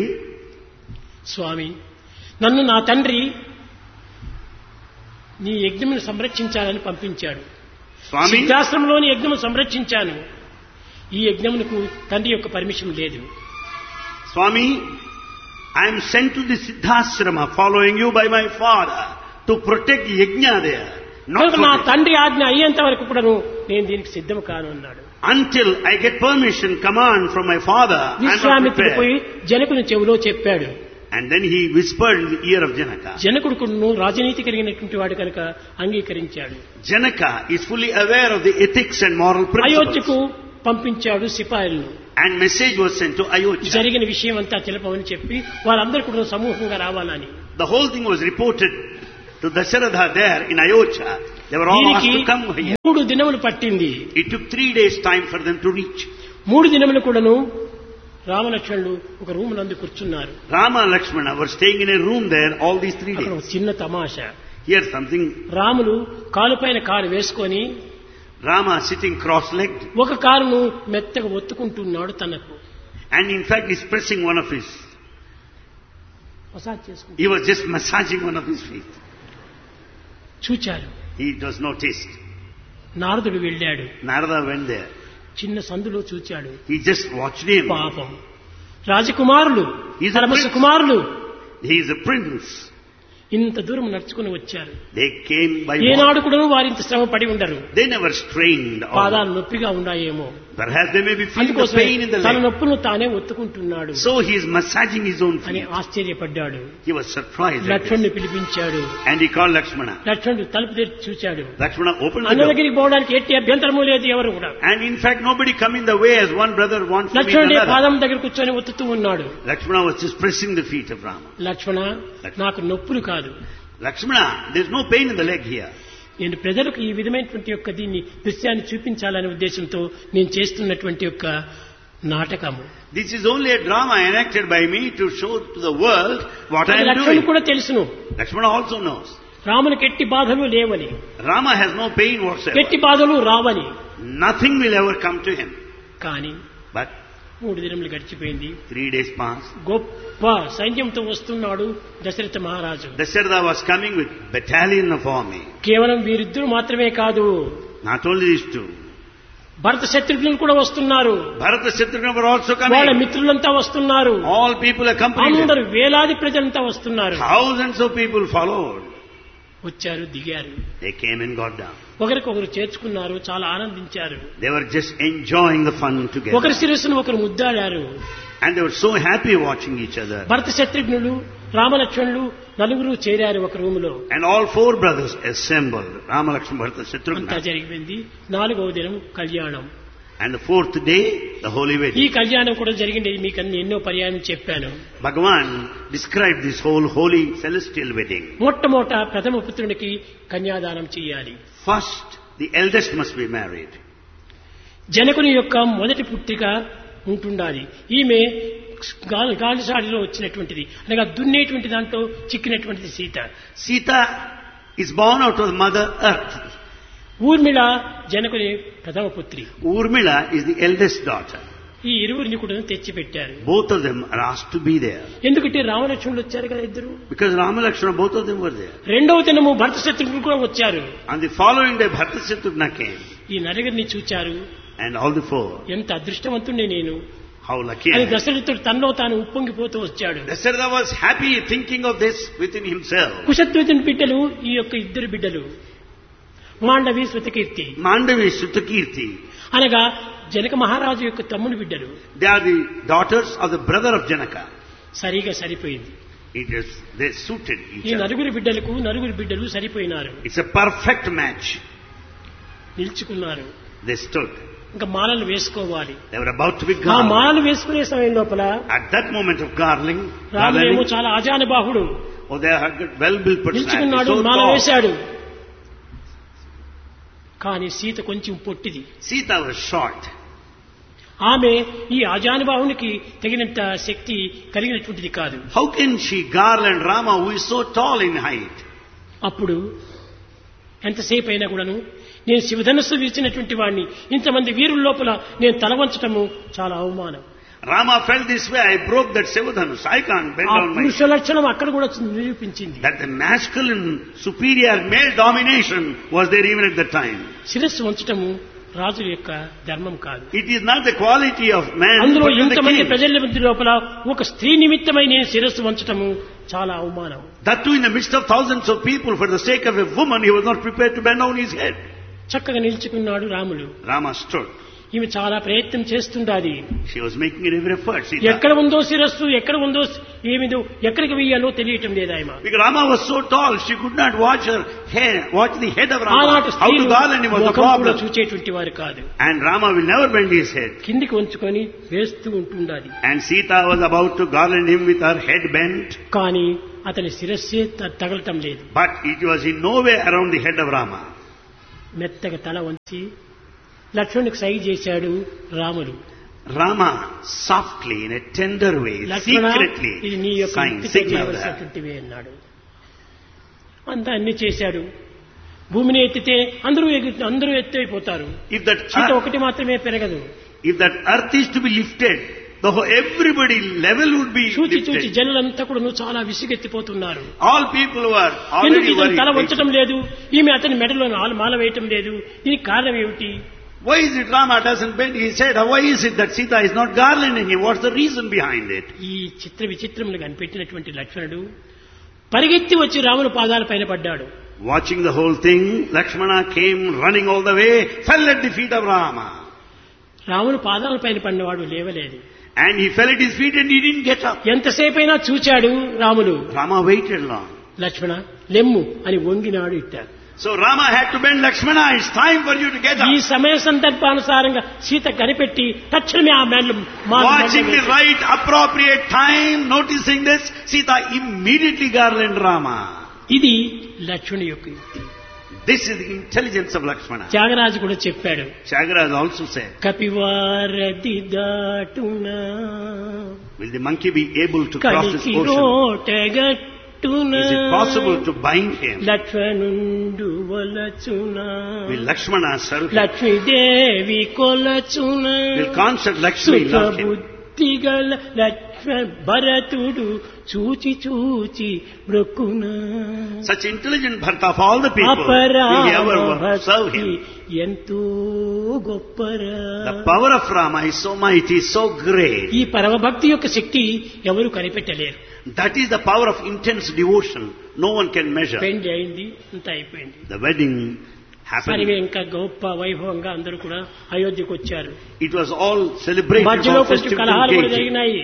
స్వామి, నన్ను నా తండ్రి నీ యజ్ఞమును సంరక్షించాలని పంపించాడు. Swami, సిద్ధాశ్రమంలోని యజ్ఞము సంరక్షించాను. ఈ యజ్ఞమునకు తండ్రి యొక్క పర్మిషన్ లేదు. Swami, I am sent to the Siddhasrama following you by my father to protect Yajna there. Not కనుక for నా this. తండ్రి ఆజ్ఞ అయ్యేంత వరకు కూడాను నేను దీనికి సిద్ధము కాను అన్నాడు. Until I get permission, command from my father, I am not విశ్వామిత్రుడు పోయి prepared. జనకుని చెవిలో చెప్పాడు. And then he whispered in the ear of Janaka. జనకుడు కూడాను రాజనీతి కలిగినటువంటి వాడు కనుక అంగీకరించాడు. Janaka is fully aware of the ethics and moral principles. అయోధ్యకు పంపించాడు సిపాయిలను. And message was sent to Ayodhya. జరిగిన విషయం అంతా తెలుపమని చెప్పి వారందరూ కూడా సమూహంగా రావాలని. The whole thing was reported to Dasharatha there in Ayodhya. They were all asked to come here. మూడు దినములు పట్టింది. It took three days time for them to reach. మూడు దినములు కూడాను రామలక్ష్మణులు ఒక రూమ్ నందు కూర్చున్నారు. Rama and Lakshmana were staying in a room there all these three days. అక్కడ చిన్న తమాషా. Here's something. రాములు కాలుపైన కాలు వేసుకొని Rama sitting cross-legged. ఒక కాలును మెత్తగా ఒత్తుకుంటున్నాడు తనకు. And in fact he's pressing one of his. Massage చేసుకుంటూ. He was just massaging one of his feet. చూచారు. He was noticed. నారదుడు వెళ్ళాడు. Narada went there. చిన్న సందులో చూచాడు. He just watched him. పాపం రాజకుమారులు, పరమశ కుమారులు, He is a prince. ఇంత దూరం నడుచుకుని వచ్చారు. They came by ఏనాడు కూడా వారింత శ్రమ పడి ఉండరు. They never strained. పాదాలు నొప్పిగా ఉన్నాయేమో. Perhaps they may be feeling the pain in the తన leg. నొప్పును తానే ఒత్తుకుంటున్నాడు. So he is massaging his own అని feet. ఆశ్చర్యపడ్డాడు. He was surprised. లక్ష్మణుని పిలిపించాడు. And he called Lakshmana. లక్ష్మణుడు తలుపు తెరిచి చూచాడు. Lakshmana opened the అన్న door. దగ్గరికి పోవడానికి ఎట్టి అభ్యంతరము లేదు ఎవరు కూడా. And in fact nobody come in the way as one brother wants to meet లక్ష్మణుడి another. పాదం దగ్గర కూర్చొని ఒత్తుతూ ఉన్నాడు. Lakshmana was just pressing the feet of Rama. లక్ష్మణ, నాకు నొప్పులు కాదు. Lakshmana, there's no pain in the leg here. నేను ప్రజలకు ఈ విధమైనటువంటి యొక్క దీన్ని దృశ్యాన్ని చూపించాలనే ఉద్దేశంతో నేను చేస్తున్నటువంటి యొక్క నాటకము. This is only a drama enacted by me to show to the world what I am లక్ష్మణుడు doing. కూడా తెలుసును. Lakshmana also knows. రామునికి ఎట్టి బాధలు లేవని, Rama has no pain whatsoever. ఎట్టి బాధలు రావని. Nothing will ever come to him. కానీ But మూడు దినములు గడిచిపోయింది. three days passed. గొప్ప సైన్యంతో వస్తున్నాడు దశరథ మహారాజు. Dasharatha was coming with battalion of army. కేవలం వీరిద్దరు మాత్రమే కాదు, Not only these two. భరత శత్రుఘ్నులు కూడా వస్తున్నారు. Bharata Shatrugna were also వాళ్ళ coming. మిత్రులంతా వస్తున్నారు. All people accompanied అందరు him. వేలాది ప్రజలంతా వస్తున్నారు. Thousands of people followed. వచ్చారు, దిగారు. They came and got down. ఒకరికొకరు చేర్చుకున్నారు, చాలా ఆనందించారు. They were just enjoying the fun together. ఒకరి శిరస్సును ఒకరు ముద్దాడారు. And they were so happy watching each other. భరత శత్రుఘ్నులు, రామలక్ష్మణులు నలుగురు చేరారు ఒక రూములో. And all four brothers assembled. Rama, Lakshmana, Bharata, అంతా Shatrugna. జరిగిపోయింది. నాలుగవ దినం కళ్యాణం. And the fourth day, the holy ఈ wedding. కళ్యాణం కూడా జరిగింది. మీకు అన్ని ఎన్నో పర్యాయం చెప్పాను. Bhagavan described this whole holy celestial wedding. మొట్టమొదట ప్రథమ పుత్రునికి కన్యాదానం చేయాలి. First, the eldest must be married. జనకుని యొక్క మొదటి పుత్రిక ఉంటుండాలి. ఈమె గాలి గాలిసాడిలో వచ్చినటువంటిది, అనగా దున్నేటువంటి దాంట్లో చిక్కినటువంటిది Sita. Sita is born out of Mother Earth. Urmila జనకుని ప్రథమ పుత్రి. Urmila is the eldest daughter. ఈ ఇరువురిని కూడా తెచ్చిపెట్టారు. Both of them are asked to be there. ఎందుకంటే రామలక్ష్మణులు వచ్చారు కదా ఇద్దరు. Because Rama, Lakshmana, both of them were there. రెండవ దినము భరత శత్రుఘ్నులు కూడా వచ్చారు. On the following day, Bharata Shatrugna came. ఈ నలుగురిని చూచారు. And all the four. ఎంత అదృష్టవంతుడే నేను How lucky అని I am. దశరథుడు తనలో తాను ఉప్పొంగిపోతూ వచ్చాడు. Dasharatha was happy thinking of this within himself. కుశధ్వజుని బిడ్డలు ఈ యొక్క ఇద్దరు బిడ్డలు మాండవి శృతకీర్తి, Mandavi, Sutakirti. అనగా జనక మహారాజు యొక్క తమ్ముని బిడ్డలు. They are the daughters of the brother of Janaka. సరిగా సరిపోయింది. It is, they suited each ఈ other. నలుగురి బిడ్డలకు నలుగురి బిడ్డలు సరిపోయినారు, It's a perfect match. నిల్చుకున్నారు. They stood. ఇంకా మాలలు వేసుకోవాలి. They were about to be ఆ garlanded. మాలలు వేసుకునే సమయం లోపల At that moment of garlanding, రాముడేమో garlanding, చాలా ఆజానుబాహుడు oh, they had got well-built personality. నిల్చుకున్నాడు, So Mala tall. వేశాడు. కానీ సీత కొంచెం పొట్టిది. Sita was short. ఆమె ఈ ఆజానుబాహునికి తగినంత శక్తి కలిగినటువంటిది కాదు. How can she garland Rama, who is so tall in height? అప్పుడు ఎంతసేపు అయినా కూడాను నేను శివధనస్సు విరిచినటువంటి వాడిని ఇంతమంది వీరుల లోపల నేను తల వంచటము చాలా అవమానం. Rama felt this way. I broke that Sevadhanus. I can't bend ఆ down my... పురుష లక్షణం అక్కడ కూడా నిరూపించింది. That the masculine, superior male domination was there even at that time. శిరస్సు వంచటము రాజుల యొక్క ధర్మం కాదు. It is not the quality of man, అందులో but of the ఇంతమంది king. ప్రజల మధ్య లోపల ఒక స్త్రీ నిమిత్తమై నేను శిరస్సు వంచటము చాలా అవమానం. That too in the midst of thousands of people, for the sake of a woman, he was not prepared to bend down his head. చక్కగా నిల్చుకున్నాడు రాములు. Rama stood. ఈమె చాలా ప్రయత్నం చేస్తుండాలి. She was making an every effort. Sita. ఎక్కడ ఉందో శిరస్సు, ఎక్కడ ఉందో ఏమిదో, ఎక్కడికి వెయ్యాలో తెలియటం లేదు ఆయన. Because Rama was so tall, she could not watch her hair, watch the head of Rama. ఆనాటి How to garland him was the problem. చూచేటువంటి వారు కాదు. And Rama will never bend his head. కిందికి ఉంచుకొని వేస్తూ ఉంటుండాలి. And Sita was about to garland him with her head bent. కానీ అతని శిరస్సే తగలటం లేదు. But it was in no way around the head of Rama. మెత్తగా తల వంచి లక్ష్మణునికి సైగ చేశాడు రాముడు. Rama softly, in a tender way, secretly signed, signaled that. అన్నాడు. అంతా అన్ని చేశాడు. భూమిని ఎత్తితే అందరూ ఎగురు అందరూ ఎత్తైపోతారు. If that చీట ఒకటి మాత్రమే పెరగదు. If that earth is to be lifted, the whole, everybody level would be చూచి చూచి lifted. జనులంతా కూడా నువ్వు చాలా విసిగెత్తిపోతున్నారు. All people were ఎందుకు already ఇతను తల worried. వంచడం లేదు, ఈమె అతని మెడలో మాల వేయటం లేదు, దీనికి కారణం ఏమిటి? Why is it Rama doesn't bend his head? Why is it that Sita is not garlanding him? What's the reason behind it? ఈ చిత్ర విచిత్రములు కనిపెట్టినటువంటి లక్ష్మణుడు పరిగెత్తి వచ్చి రాముని పాదాల పైన పడ్డాడు. Watching the whole thing, Lakshmana came running all the way, fell at the feet of Rama. రాముని పాదాల పైన పడినవాడు లేవలేదు. And he fell at his feet and he didn't get up. ఎంతసేపైనా చూచాడు రాములు. Rama waited long. లక్ష్మణ లెమ్ము అని వంగినాడు ఇట్టాడు. So Rama had to bend. Lakshmana, it's time for you to get ఈ up. సమయ సందర్భానుసారంగా సీత కనిపెట్టి తక్షణమే ఆ మేడలు Watching the right appropriate time, noticing this, Sita immediately garlanded Rama. ఇది లక్ష్మణుడి యొక్క యుక్తి. This is the intelligence of Lakshmana. Tyagaraju కూడా చెప్పాడు. Tyagaraja also said, కపివారది దాటునా will the monkey be able to cross this ocean? Is it possible to bind him? లక్ష్మణుండు వలచునా Will Lakshmana serve him? Lakshmidevi కొలచునా Will constant Lakshmi love him? బుద్ధిగల లక్ష్మ భరతుడు చూచి చూచి బ్రొక్కునా. Such intelligent Bharata of all the people, will he ever serve him? ఎంతో గొప్పరా. The power of Rama is so mighty, so great. ఈ పరమ భక్తి యొక్క శక్తి ఎవరు కనిపెట్టలేరు. That is the power of intense devotion. No one can measure. పెండి అయింది, అంత అయిపోయింది. The wedding happened. సరివే ఇంకా గొప్ప వైభవంగా అందరూ కూడా అయోధ్యకు వచ్చారు. It was all celebrated, మధ్యలో all కొంచెం festive కలహాలు కూడా gaiety. జరిగినాయి.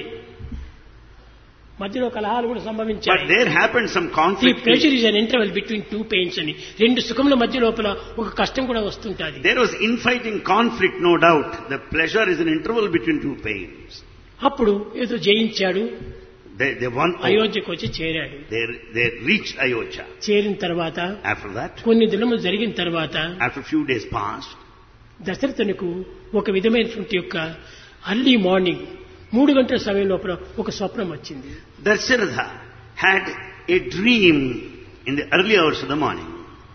మధ్యలో కలహాలు కూడా సంభవించాయి. But there happened some ఈ conflict. Pressure is an interval between two pains అని, రెండు సుఖముల మధ్య లోపల ఒక కష్టం కూడా వస్తుంటది. There was infighting conflict, no doubt. The pleasure is an interval between two pains. అప్పుడు ఏదో జయించాడు. They, they won. అయోధ్యకు వచ్చి చేరాడు. They, they reached Ayodhya. చేరిన తర్వాత After that, కొన్ని దినములు జరిగిన తర్వాత after a few days passed, దశరథునికి ఒక విధమైనటువంటి యొక్క అర్లీ మార్నింగ్ మూడు గంటల సమయం లోపల ఒక స్వప్నం వచ్చింది. Dasaratha had a dream in the early hours of the morning.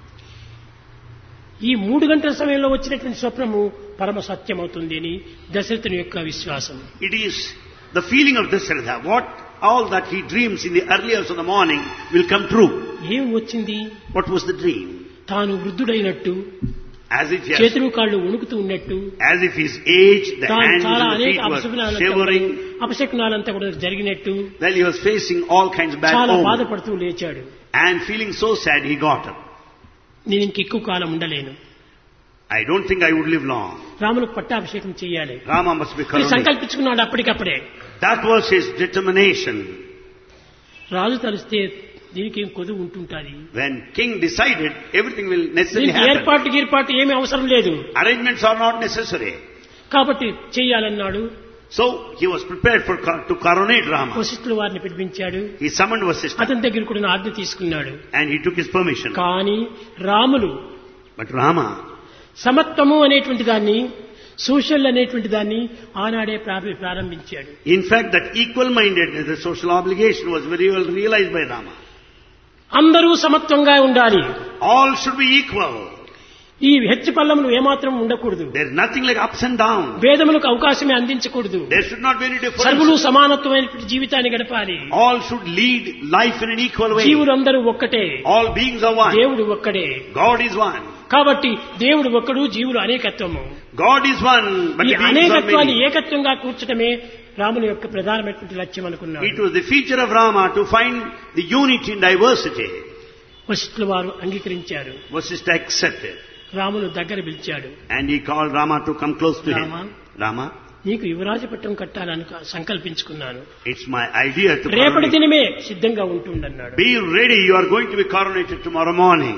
ఈ మూడు గంటల సమయంలో వచ్చినటువంటి స్వప్నము పరమ సత్యమవుతుంది అని దశరథుని యొక్క విశ్వాసం. It is the feeling of Dasaratha. What all that he dreams in the early hours of the morning will come true. ఏం వచ్చింది? What was the dream? తాను వృద్ధుడైనట్టు, As if he has, చేతులు కాళ్ళు వణుకుతూ ఉన్నట్టు, as if his age, the తాను hands చాలా and the అనేక feet were అపశకునాలంతా shivering. అపశకునాలంతా కూడా జరిగినట్టు Well, he was facing all kinds of bad చాలా omens. బాధపడుతూ లేచాడు. And feeling so sad, he got up. నేను ఇంక ఎక్కువ కాలం ఉండలేను, I don't think I would live long. రాములకు పట్టాభిషేకం చేయాలి Rama must be అని coronated. సంకల్పించుకున్నాడు. అప్పటికప్పుడే That was his determination. రాజు తలిస్తే దీనికి ఏం కొదువు ఉంటుంటాది. When king decided, everything will necessarily దీనికి happen. ఏర్పాటు గీర్పాటు ఏమీ అవసరం లేదు. Arrangements are not necessary. కాబట్టి చెయ్యాలన్నాడు. So he was prepared for to coronate Rama. వశిష్ఠుల వారిని పిలిపించాడు. He summoned Vasishtha అతని దగ్గర కూడా ఆజ్ఞ తీసుకున్నాడు. and he took his permission. కానీ రాములు But Rama, సమత్వము అనేటువంటి దాన్ని, సోషల్ అనేటువంటి దాన్ని ఆనాడే ప్రారంభి- ప్రారంభించాడు. in fact, that equal-mindedness, the social obligation was very well realized by Rama. అందరూ సమత్వంగా ఉండాలి. All should be equal. ఈ హెచ్చు పల్లములు ఏమాత్రం ఉండకూడదు. There's nothing like ups and downs. భేదములకు అవకాశమే అందించకూడదు. There should not be any సర్వులు difference. సమానత్వమైనటువంటి జీవితాన్ని గడపాలి. All should lead life in an equal way. జీవులందరూ ఒక్కటే, All beings are one. దేవుడు ఒక్కడే. God is one. కాబట్టి దేవుడు ఒక్కడు, జీవులు అనేకత్వము. God is one, but ఈ the beings are అనేకత్వాన్ని many. ఏకత్వంగా కూర్చడమే రాముని యొక్క ప్రధానమైనటువంటి లక్ష్యం అనుకున్నాడు. It was the feature of Rama to find the unity in diversity. వశిష్ఠుల వారు అంగీకరించారు. Vasishtha accepted. రామును దగ్గర పిలిచాడు. And he called Rama to come close to Rama. him. Rama, నీకు యువరాజ పట్టం కట్టాలని సంకల్పించుకున్నాను. it's my idea to రేపటి coronate. దినమే సిద్ధంగా ఉంటుండన్నాడు. Be ready, you are going to be coronated tomorrow morning.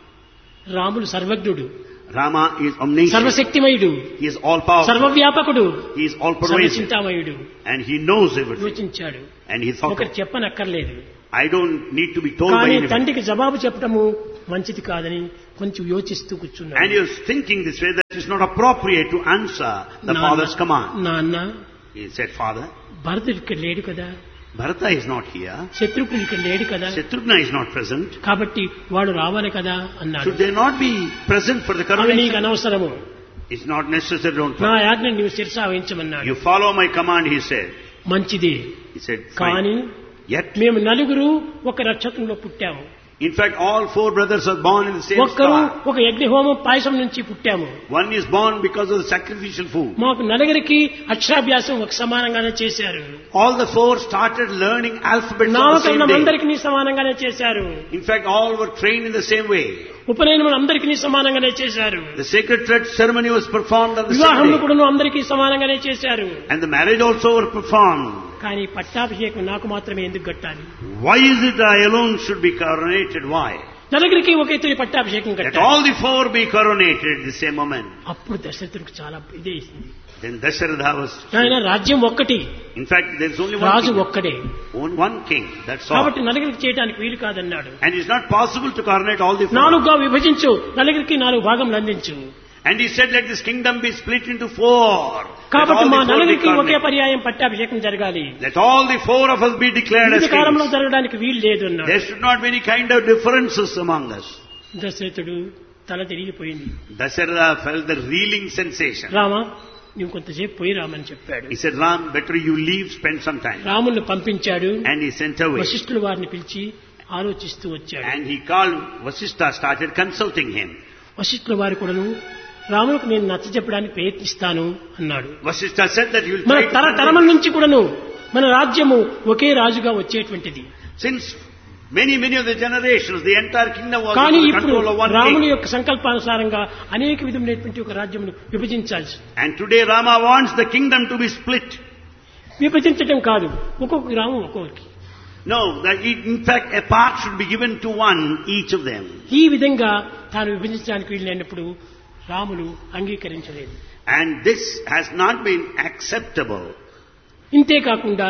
రాముడు సర్వజ్ఞుడు, Rama is omniscient. సర్వశక్తిమయుడు, He is all powerful. సర్వవ్యాపకుడు, He is all pervasive. సర్వచింతామయుడు. And he knows everything. యోచించాడు. And he thought, ఒకరు చెప్పనక్కర్లేదు. I don't need to be told by కానీ anyone. తండ్రికి జవాబు చెప్పడము మంచిది కాదని కొంచెం యోచిస్తూ And కూర్చున్నాడు. he was thinking this way, that it is not appropriate to answer the father's command. నాన్న, He said, Father, భరతుడు ఇక్కడ లేడు కదా, Bharata is not here. శత్రుఘ్నుడు ఇక్కడ లేడు కదా, Shatrughna is not present. కాబట్టి వాడు రావాలి కదా అన్నాడు. Should they not be present for the అవి నీకు coronation? అనవసరము, It's not necessary, don't నా follow. ఆజ్ఞ నీవు శిరసా వహించమన్నాడు. You follow my command, he said. మంచిది, He said, కానీ fine. Yet, మేము నలుగురు ఒక నక్షత్రంలో పుట్టాము, in fact, all four brothers are born in the same ఒక్కరు star. ఒక యజ్ఞహోమం పాయసం నుంచి పుట్టాము. One is born because of the sacrificial food. మాకు నలుగురికి అక్షరాభ్యాసం ఒక సమానంగానే చేశారు. All the four started learning alphabets on the same నామకరణం day. అందరికీ సమానంగానే చేశారు. In fact, all were trained in the same way. ఉపనయనం అందరికీ సమానంగానే చేశారు. The sacred thread ceremony was performed on the వివాహం same day. కూడా అందరికీ సమానంగానే చేశారు. And the marriage also were performed. కానీ పట్టాభిషేకం నాకు మాత్రమే ఎందుకు కట్టాలి? Why is it I alone should be coronated? Why? నలుగురికి ఒకే తొలి పట్టాభిషేకం Let కట్టాలి. all the four be coronated at the same moment. అప్పుడు దశరథుడికి చాలా ఇదే ఇస్తుంది. Then Dasharatha was... ఆయన రాజ్యం ఒక్కటి, In fact, there is only one Raju king. ఒక్కడే, Only one king, that's all. కాబట్టి నలుగురికి చేయడానికి వీలు కాదన్నాడు. And it's not possible to coronate all the four. నాలుగుగా విభజించు, నలుగురికి నాలుగు భాగం అందించు. And he said, let this kingdom be split into four. Let కాబట్టి all మా the four be నలుగురికి ఒకే coronated. పర్యాయం పట్టాభిషేకం జరగాలి. Let all the four of us be declared as ఈ కాలంలో kings. జరగడానికి వీలు లేదు అన్నాడు. There should not be any kind of differences among us. దశరథుడు తల తిరిగిపోయింది. Dasharatha felt the reeling sensation. Rama, నువ్వు కొంతసేపు పోయి రామని చెప్పాడు. He said, Ram, better you leave, spend some time. రాముని పంపించాడు. And he sent away. వశిష్ఠులు వారిని పిలిచి ఆలోచిస్తూ వచ్చాడు. And he called Vasishtha, started consulting him. వశిష్ఠుల వారు కూడాను రాములకు నేను నచ్చ చెప్పడానికి ప్రయత్నిస్తాను అన్నాడు. Vasishtha said that you will మన try to తరతరముల convince- నుంచి కూడాను మన రాజ్యము ఒకే రాజుగా వచ్చేటువంటిది. Since many, many of the generations, the entire kingdom was కానీ under the ఇప్పుడు control of one రాముని king. యొక్క సంకల్పానుసారంగా అనేక విధమైనటువంటి ఒక రాజ్యమును విభజించాల్సి. And today Rama wants the kingdom to be split. విభజించడం కాదు, ఒక్కొక్క గ్రామం ఒక్కొక్కరికి. No, that it, in fact a part should be given to one, each of them. ఈ విధంగా తాను విభజించడానికి వీలైనప్పుడు రాములు అంగీకరించలేదు. And this has not been acceptable. ఇంతేకాకుండా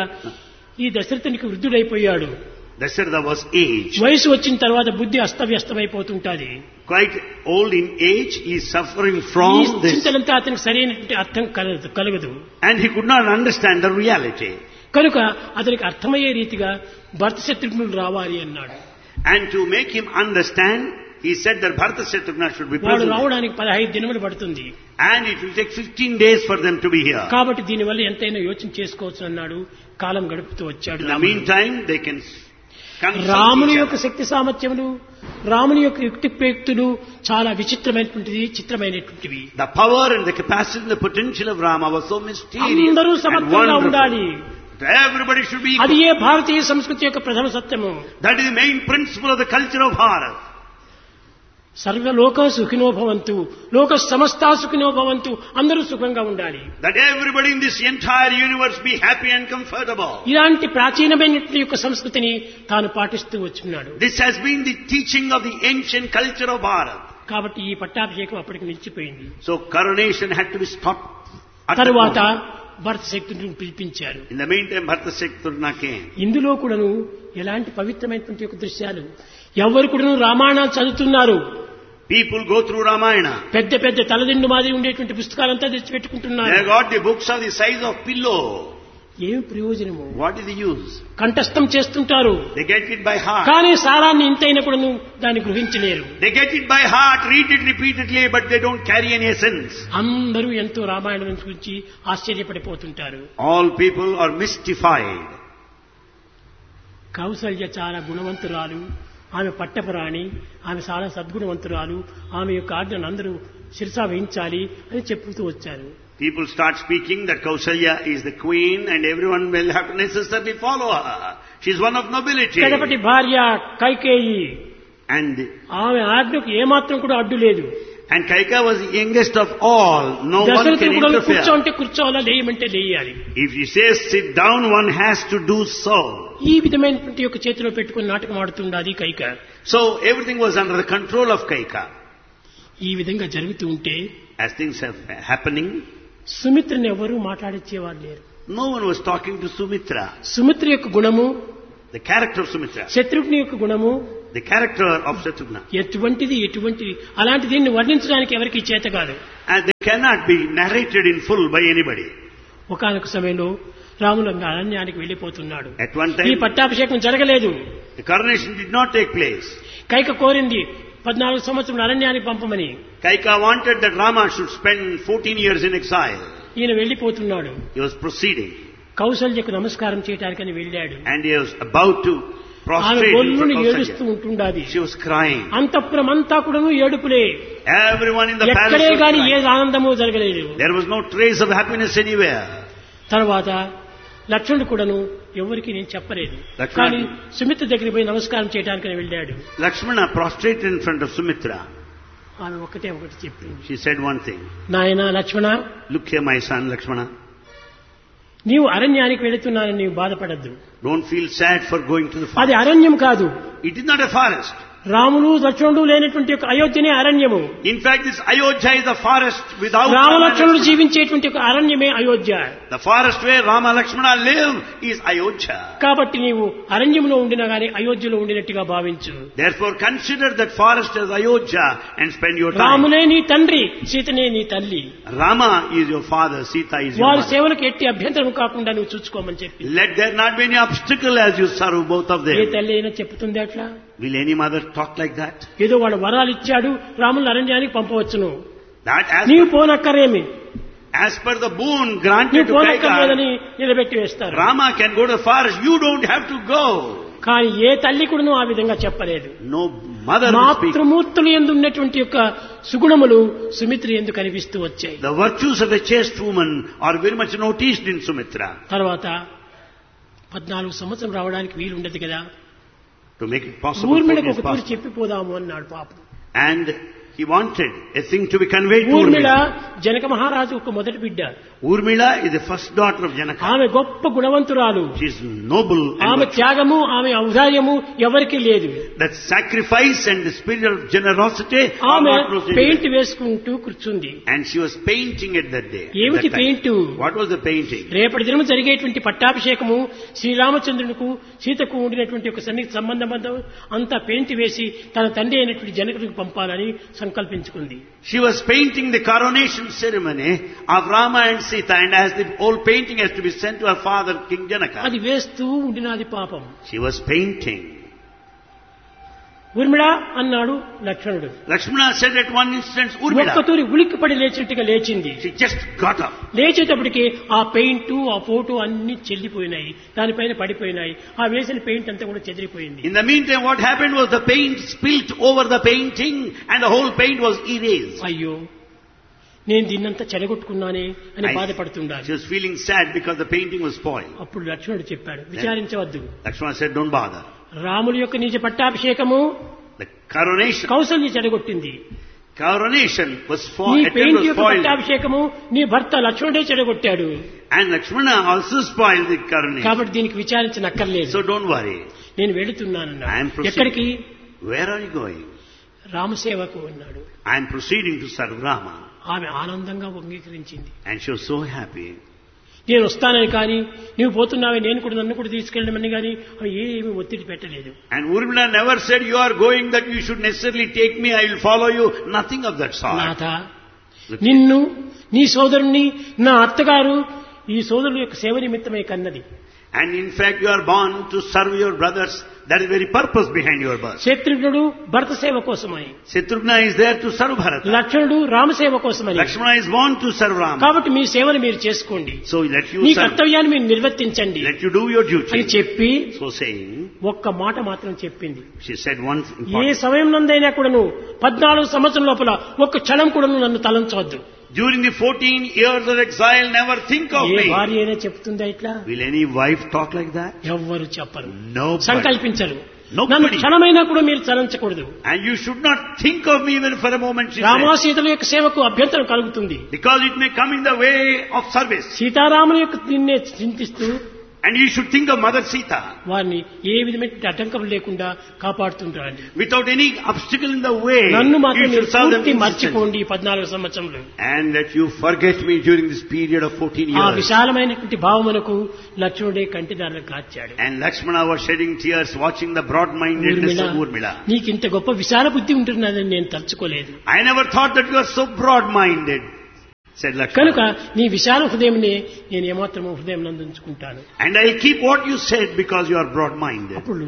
ఈ దశరథునికి వృద్ధుడైపోయాడు. Dasharatha was aged. వయసు వచ్చిన తర్వాత బుద్ధి అస్తవ్యస్తమైపోతుంటాది. Quite old in age, he is suffering ఈ from this. చింతలంతా అతనికి సరైనటువంటి అర్థం కలగదు కలగదు And he could not understand the reality. కనుక అతనికి అర్థమయ్యే రీతిగా భర్త శత్రుఘ్నులు రావాలి అన్నాడు. And to make him understand, he said that Bharata Shatrughna should be వాడు present. రావడానికి పదహైదు దినములు పడుతుంది. And it will take fifteen days for them to be here. కాబట్టి దీనివల్ల ఎంతైనా యోచన చేసుకోవచ్చు అన్నాడు. కాలం గడుపుతూ వచ్చాడు. In the meantime, they can consult రాముని each యొక్క other. శక్తి సామర్థ్యములు, రాముని యొక్క యుక్తి ప్రయుక్తులు చాలా విచిత్రమైనటువంటిది, చిత్రమైనటువంటివి. The power and the capacity and the potential of Rama was so mysterious అందరూ and సమర్థంగా ఉండాలి. wonderful. Everybody should be అది equal. ఏ భారతీయ సంస్కృతి యొక్క ప్రథమ సత్యము. That is the main principle of the culture of Bharat. సర్వలోక సుఖినో భవంతు, లోక సమస్తా సుఖినో భవంతు, అందరూ సుఖంగా ఉండాలి. That everybody in this entire universe be happy and comfortable. ఇలాంటి ప్రాచీనమైనటువంటి యొక్క సంస్కృతిని తాను పాటిస్తూ వచ్చున్నాడు. This has been the teaching of the ancient culture of Bharat. కాబట్టి ఈ పట్టాభిషేకం అప్పటికి నిలిచిపోయింది. So coronation had to be stopped. At తరువాత that moment. భరత శక్తుని పిలిపించారు. In the meantime, Bharata Shatrughna came. ఇందులో కూడాను ఎలాంటి పవిత్రమైనటువంటి యొక్క దృశ్యాలు, ఎవరు కూడాను రామాయణాలు చదువుతున్నారు. People go through Ramayana. పెద్ద పెద్ద తలదిండు మాదిరి ఉండేటువంటి పుస్తకాలంతా తెచ్చిపెట్టుకుంటున్నారు. They got the books of the size of pillow. ఏమి ప్రయోజనము? What is the use? కంఠస్థం చేస్తుంటారు, They get it by heart. కానీ సారాన్ని ఇంతైనా కూడాను దాన్ని గ్రహించలేరు. They get it by heart, read it repeatedly, but they don't carry any essence. అందరూ ఎంతో రామాయణం గురించి ఆశ్చర్యపడిపోతుంటారు. All people are mystified. Kaushalya చాలా గుణవంతురాలు, ఆమె పట్టపురాణి, ఆమె చాలా సద్గుణవంతురాలు, ఆమె యొక్క ఆజ్ఞను అందరూ శిరసా వహించాలి అని చెప్పుతూ వచ్చారు. People start speaking that Kausalya is the queen and everyone will have to necessarily follow her. She is one of nobility. కడపటి భార్య కైకేయి, And ఆమె ఆజ్ఞకు ఏమాత్రం కూడా అడ్డు లేదు. And Kaika was the youngest of all. No one can దశరథుడు కూడా interfere. కూర్చోంటే కూర్చోవాలా, లేయమంటే లేయాలి. If he says sit down, one has to do so. ఈ విధమైనటువంటి యొక్క చేతిలో పెట్టుకుని నాటకం ఆడుతుండాది Kaika. So everything was under the control of Kaika. ఈ విధంగా జరుగుతూ ఉంటే As things are happening, సుమిత్రని ఎవరూ మాట్లాడించేవారు లేరు. no one was talking to Sumitra. Sumitra యొక్క గుణము, The character of Sumitra, Shatrughna యొక్క గుణము the character of Shatrughna. ఎటువంటిది ఎటువంటిది అలాంటి దీన్ని వర్ణించడానికి ఎవరికి చేత కాదు. And they cannot be narrated in full by anybody. ఒకానొక సమయంలో రాములు అరణ్యానికి వెళ్లిపోతున్నాడు. At one ఈ time, పట్టాభిషేకం జరగలేదు. the coronation did not take place. Kaika కోరింది పద్నాలుగు సంవత్సరం అరణ్యానికి పంపమని. Kaika wanted that Rama should spend fourteen years in exile. ఈయన వెళ్లిపోతున్నాడు. He was proceeding. కౌసల్యకు నమస్కారం చేయటానికని వెళ్ళాడు. And he was about to ఆమె prostrate in గొల్లుని front of ఏడుస్తూ Kaushalya. ఉంటుండాది. She was crying. అంతఃపురం అంతా కూడాను ఏడుపులే. Everyone in the palace ఎక్కడే was గాని ఏ crying. ఆనందము జరగలేదు. There was no trace of happiness anywhere. తర్వాత లక్ష్మణుడు కూడాను ఎవరికి నేను చెప్పలేదు. లక్ష్మణుడు- కానీ సుమిత్ర దగ్గరికి పోయి నమస్కారం చేయడానికి వెళ్ళాడు. Lakshmana prostrated in front of Sumitra. ఆమె ఒకటే ఒకటి చెప్పింది, She said one thing. నాయనా లక్ష్మణ, Look here, my son Lakshmana. నీవు అరణ్యానికి వెళుతున్నానని నీవు బాధపడద్దు. Don't feel sad for going to the అది forest. అరణ్యం కాదు. It is not a forest. Ramulu లక్ష్మణుడు లేనటువంటి ఒక అయోధ్యనే అరణ్యము. In fact, this Ayodhya is a forest without Rama Rama and లక్ష్మణుడు Lakshmana. జీవించేటువంటి ఒక అరణ్యమే Ayodhya. The forest where Rama Lakshmana live is Ayodhya. కాబట్టి నీవు అరణ్యంలో ఉండినా గాని అయోధ్యలో ఉండినట్టుగా భావించు. Therefore, consider that forest as Ayodhya and spend your time. రామునే నీ తండ్రి, సీతనే నీ తల్లి. Rama is your father, Sita is your వారి mother. సేవలకు ఎట్టి అభ్యంతరం కాకుండా నువ్వు చూసుకోమని చెప్పి. Let there not be any obstacle as you serve both of A them. తల్లి అయినా చెప్తుంది అట్లా? Will any mother talk like that? ఏదో వాడు వరాలు ఇచ్చాడు, రాములు అరణ్యానికి పంపవచ్చును, That as, నీవు పోనక్కరేమి, as per the boon granted నీవు to పోనక్కర్లేదని Kaika, నిలబెట్టి వేస్తారు. Rama can go to the forest. You don't have to go. కానీ ఏ తల్లి కూడా ఆ విధంగా చెప్పలేదు. No mother will speak. మాతృమూర్తులు యందు ఉన్నటువంటి యొక్క సుగుణములు సుమిత్ర యందు కనిపిస్తూ వచ్చాయి. The virtues of a chaste woman are very much noticed in Sumitra. తర్వాత పద్నాలుగు సంవత్సరం రావడానికి వీలు ఉండదు కదా, To make it possible for ఊర్మిళకు his ఒక తూరి past. చెప్పిపోదాము అన్నాడు పాపం. And he wanted a thing to be conveyed to Urmila Urmila. Janaka మహారాజు ఒక మొదటి బిడ్డ. Urmila is the first daughter of Janaka. ఆమె గొప్ప గుణవంతురాలు. She is noble and ఆమె virtuous. త్యాగము, ఆమె ఔదార్యము ఎవరికీ లేదు. That sacrifice and the spirit of generosity are ఆమె not noticed. పెయింట్ వేసుకుంటూ కూర్చుంది. And she was painting at that day. at ఏమిటి that time. Paint? What was the painting? రేపటి దినం జరిగేటువంటి పట్టాభిషేకము శ్రీరామచంద్రునికి సీతకు ఉండినటువంటి ఒక సన్నిహిత సంబంధం అంతా పెయింట్ వేసి తన తండ్రి అయినటువంటి జనకుడికి పంపాలని సంకల్పించుకుంది. She was painting the coronation ceremony of Rama and Sita, and as the whole painting has to be sent to her father, King Janaka. అది వేస్తూ ఉండినది పాపం. She was painting. ఊర్మిళ అన్నాడు లక్ష్మణుడు. Lakshmana said at one instance, ఒక్క Urmila. తూరి ఉలిక్కిపడి లేచినట్టుగా లేచింది. She just got up. లేచేటప్పటికి ఆ పెయింట్, ఆ ఫోటో అన్ని చెల్లిపోయినాయి, దానిపైన పడిపోయినాయి. ఆ వేసిన పెయింట్ అంతా కూడా చెదిరిపోయింది. In the meantime, what happened was the paint spilt over the painting and the whole paint was erased. అయ్యో, నేను దీన్నంతా చెడగొట్టుకున్నానే అని I- బాధపడుతుండాలి. She was feeling sad because the painting was spoiled. అప్పుడు లక్ష్మణుడు చెప్పాడు, విచారించవద్దు. Lakshmana said, don't bother. రాముల యొక్క నిజ పట్టాభిషేకము The coronation, Kaushalya చెడగొట్టింది. coronation was నీ spoiled. It పెయింట్ was యొక్క spoiled. పట్టాభిషేకము నీ భర్త లక్ష్మణుడే చెడగొట్టాడు. And Lakshmana also spoiled the coronation. కాబట్టి దీనికి విచారించనక్కర్లేదు. So don't worry. నేను I am వెళుతున్నానన్నాడు. proceeding. ఎక్కడికి? Where are you going? రామసేవకు అన్నాడు. I am proceeding to serve Rama. ఆమె ఆనందంగా అంగీకరించింది. And she was so happy. నేను వస్తానని కానీ, నీవు పోతున్నావే నేను కూడా నన్ను కూడా తీసుకెళ్ళమని కానీ ఆమె ఏమీ ఒత్తిడి పెట్టలేదు. And Urmila never said, you are going that you should necessarily take me, I will follow you. Nothing of that sort. నాథ, నిన్ను, నీ సోదరుణ్ణి, నా అత్తగారు ఈ సోదరుల యొక్క సేవ నిమిత్తమే కన్నది. And in fact, you are born to serve your brothers. That is the very purpose behind your birth. శత్రుఘ్నుడు భరత సేవ కోసమని, Shatrughna is there to serve Bharata. లక్ష్మణుడు రామసేవ కోసమని. Lakshmana is born to serve Rama. కాబట్టి మీ సేవను మీరు చేసుకోండి, So let you me serve. కర్తవ్యాన్ని మీరు నిర్వర్తించండి Let you do your అని duty. చెప్పి So saying, ఒక్క మాట మాత్రం చెప్పింది. she said one A important. సమయం నందైనా కూడాను పద్నాలుగు సంవత్సరం లోపల ఒక్క క్షణం కూడాను నన్ను తలంచవద్దు. During the fourteen years of exile, never think of A me. భార్య అయినా చెప్తుందా ఇట్లా? Will any wife talk like that? ఎవ్వరు చెప్పరు, No. సంకల్పించరు. నన్ను క్షణమైనా కూడా మీరు చలించకూడదు. And you should not think of me even for a moment, she said. రామాసీతల యొక్క సేవకు అభ్యంతరం కలుగుతుంది. Because it may come in the way of service. సీతారాముల యొక్క నిన్నే చింతిస్తూ And you should think of Mother Sita. వారిని ఏ విధమైన అడ్డంకం లేకుండా కాపాడుతుంటారు. Without any obstacle in the way, నన్ను you మాత్రం should serve them పూర్తి consistently. మర్చిపోండి పద్నాలుగు సంవత్సరంలో. And that you forget me during this period of fourteen ఆ years. విశాలమైనటువంటి భావమునకు లక్ష్మణుడే కంటిదారులు కార్చాడు. And Lakshmana was shedding tears watching the broad-mindedness of Urmila. నీకు ఇంత గొప్ప విశాల బుద్ధి ఉంటున్నదని నేను తలుచుకోలేదు. I never thought that you are so broad-minded, said కనుక Lakshmana. నీ విశాల హృదయంని నేను ఏమాత్రము హృదయం నందుంచుకుంటాను. And I'll keep what you said because you are broad-minded. అప్పుడు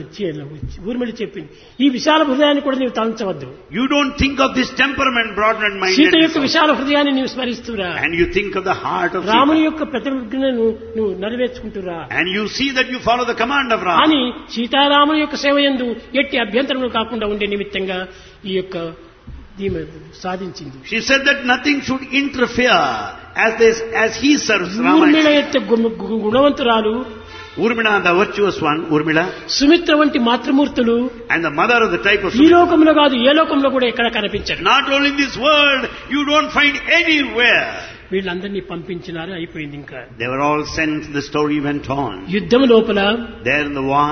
ఊర్మిళ చెప్పింది, ఈ విశాల హృదయాన్ని కూడా నీవు తలంచవద్దు. You don't think of this temperament, Sita broad-minded. యొక్క విశాల హృదయాన్ని నీవు స్మరిస్తురా. And you think of the heart of రాముని Sita. యొక్క ప్రతిజ్ఞను నువ్వు నెరవేర్చుకుంటురా And you see that you follow the command of Rama. అని సీతారాముల యొక్క సేవ యందు ఎట్టి అభ్యంతరములు కాకుండా ఉండే నిమిత్తంగా ఈ యొక్క దీని సాధించింది. She said that nothing should interfere as this, as he serves Urmila Rama. యొక్క గు- గు- గుణవంతురాలు, Urmila, the virtuous one, Urmila, Sumitra వంటి మాతృమూర్తులు and the mother of the type of ఈ Sumitra. లోకంలో కాదు ఏ లోకంలో కూడా ఎక్కడ కనిపించరు. Not only in this world, you don't find anywhere. వీళ్ళందరినీ పంపించినారు, అయిపోయింది. ఇంకా They were all sent, the story went on. యుద్ధం లోపల There in the war,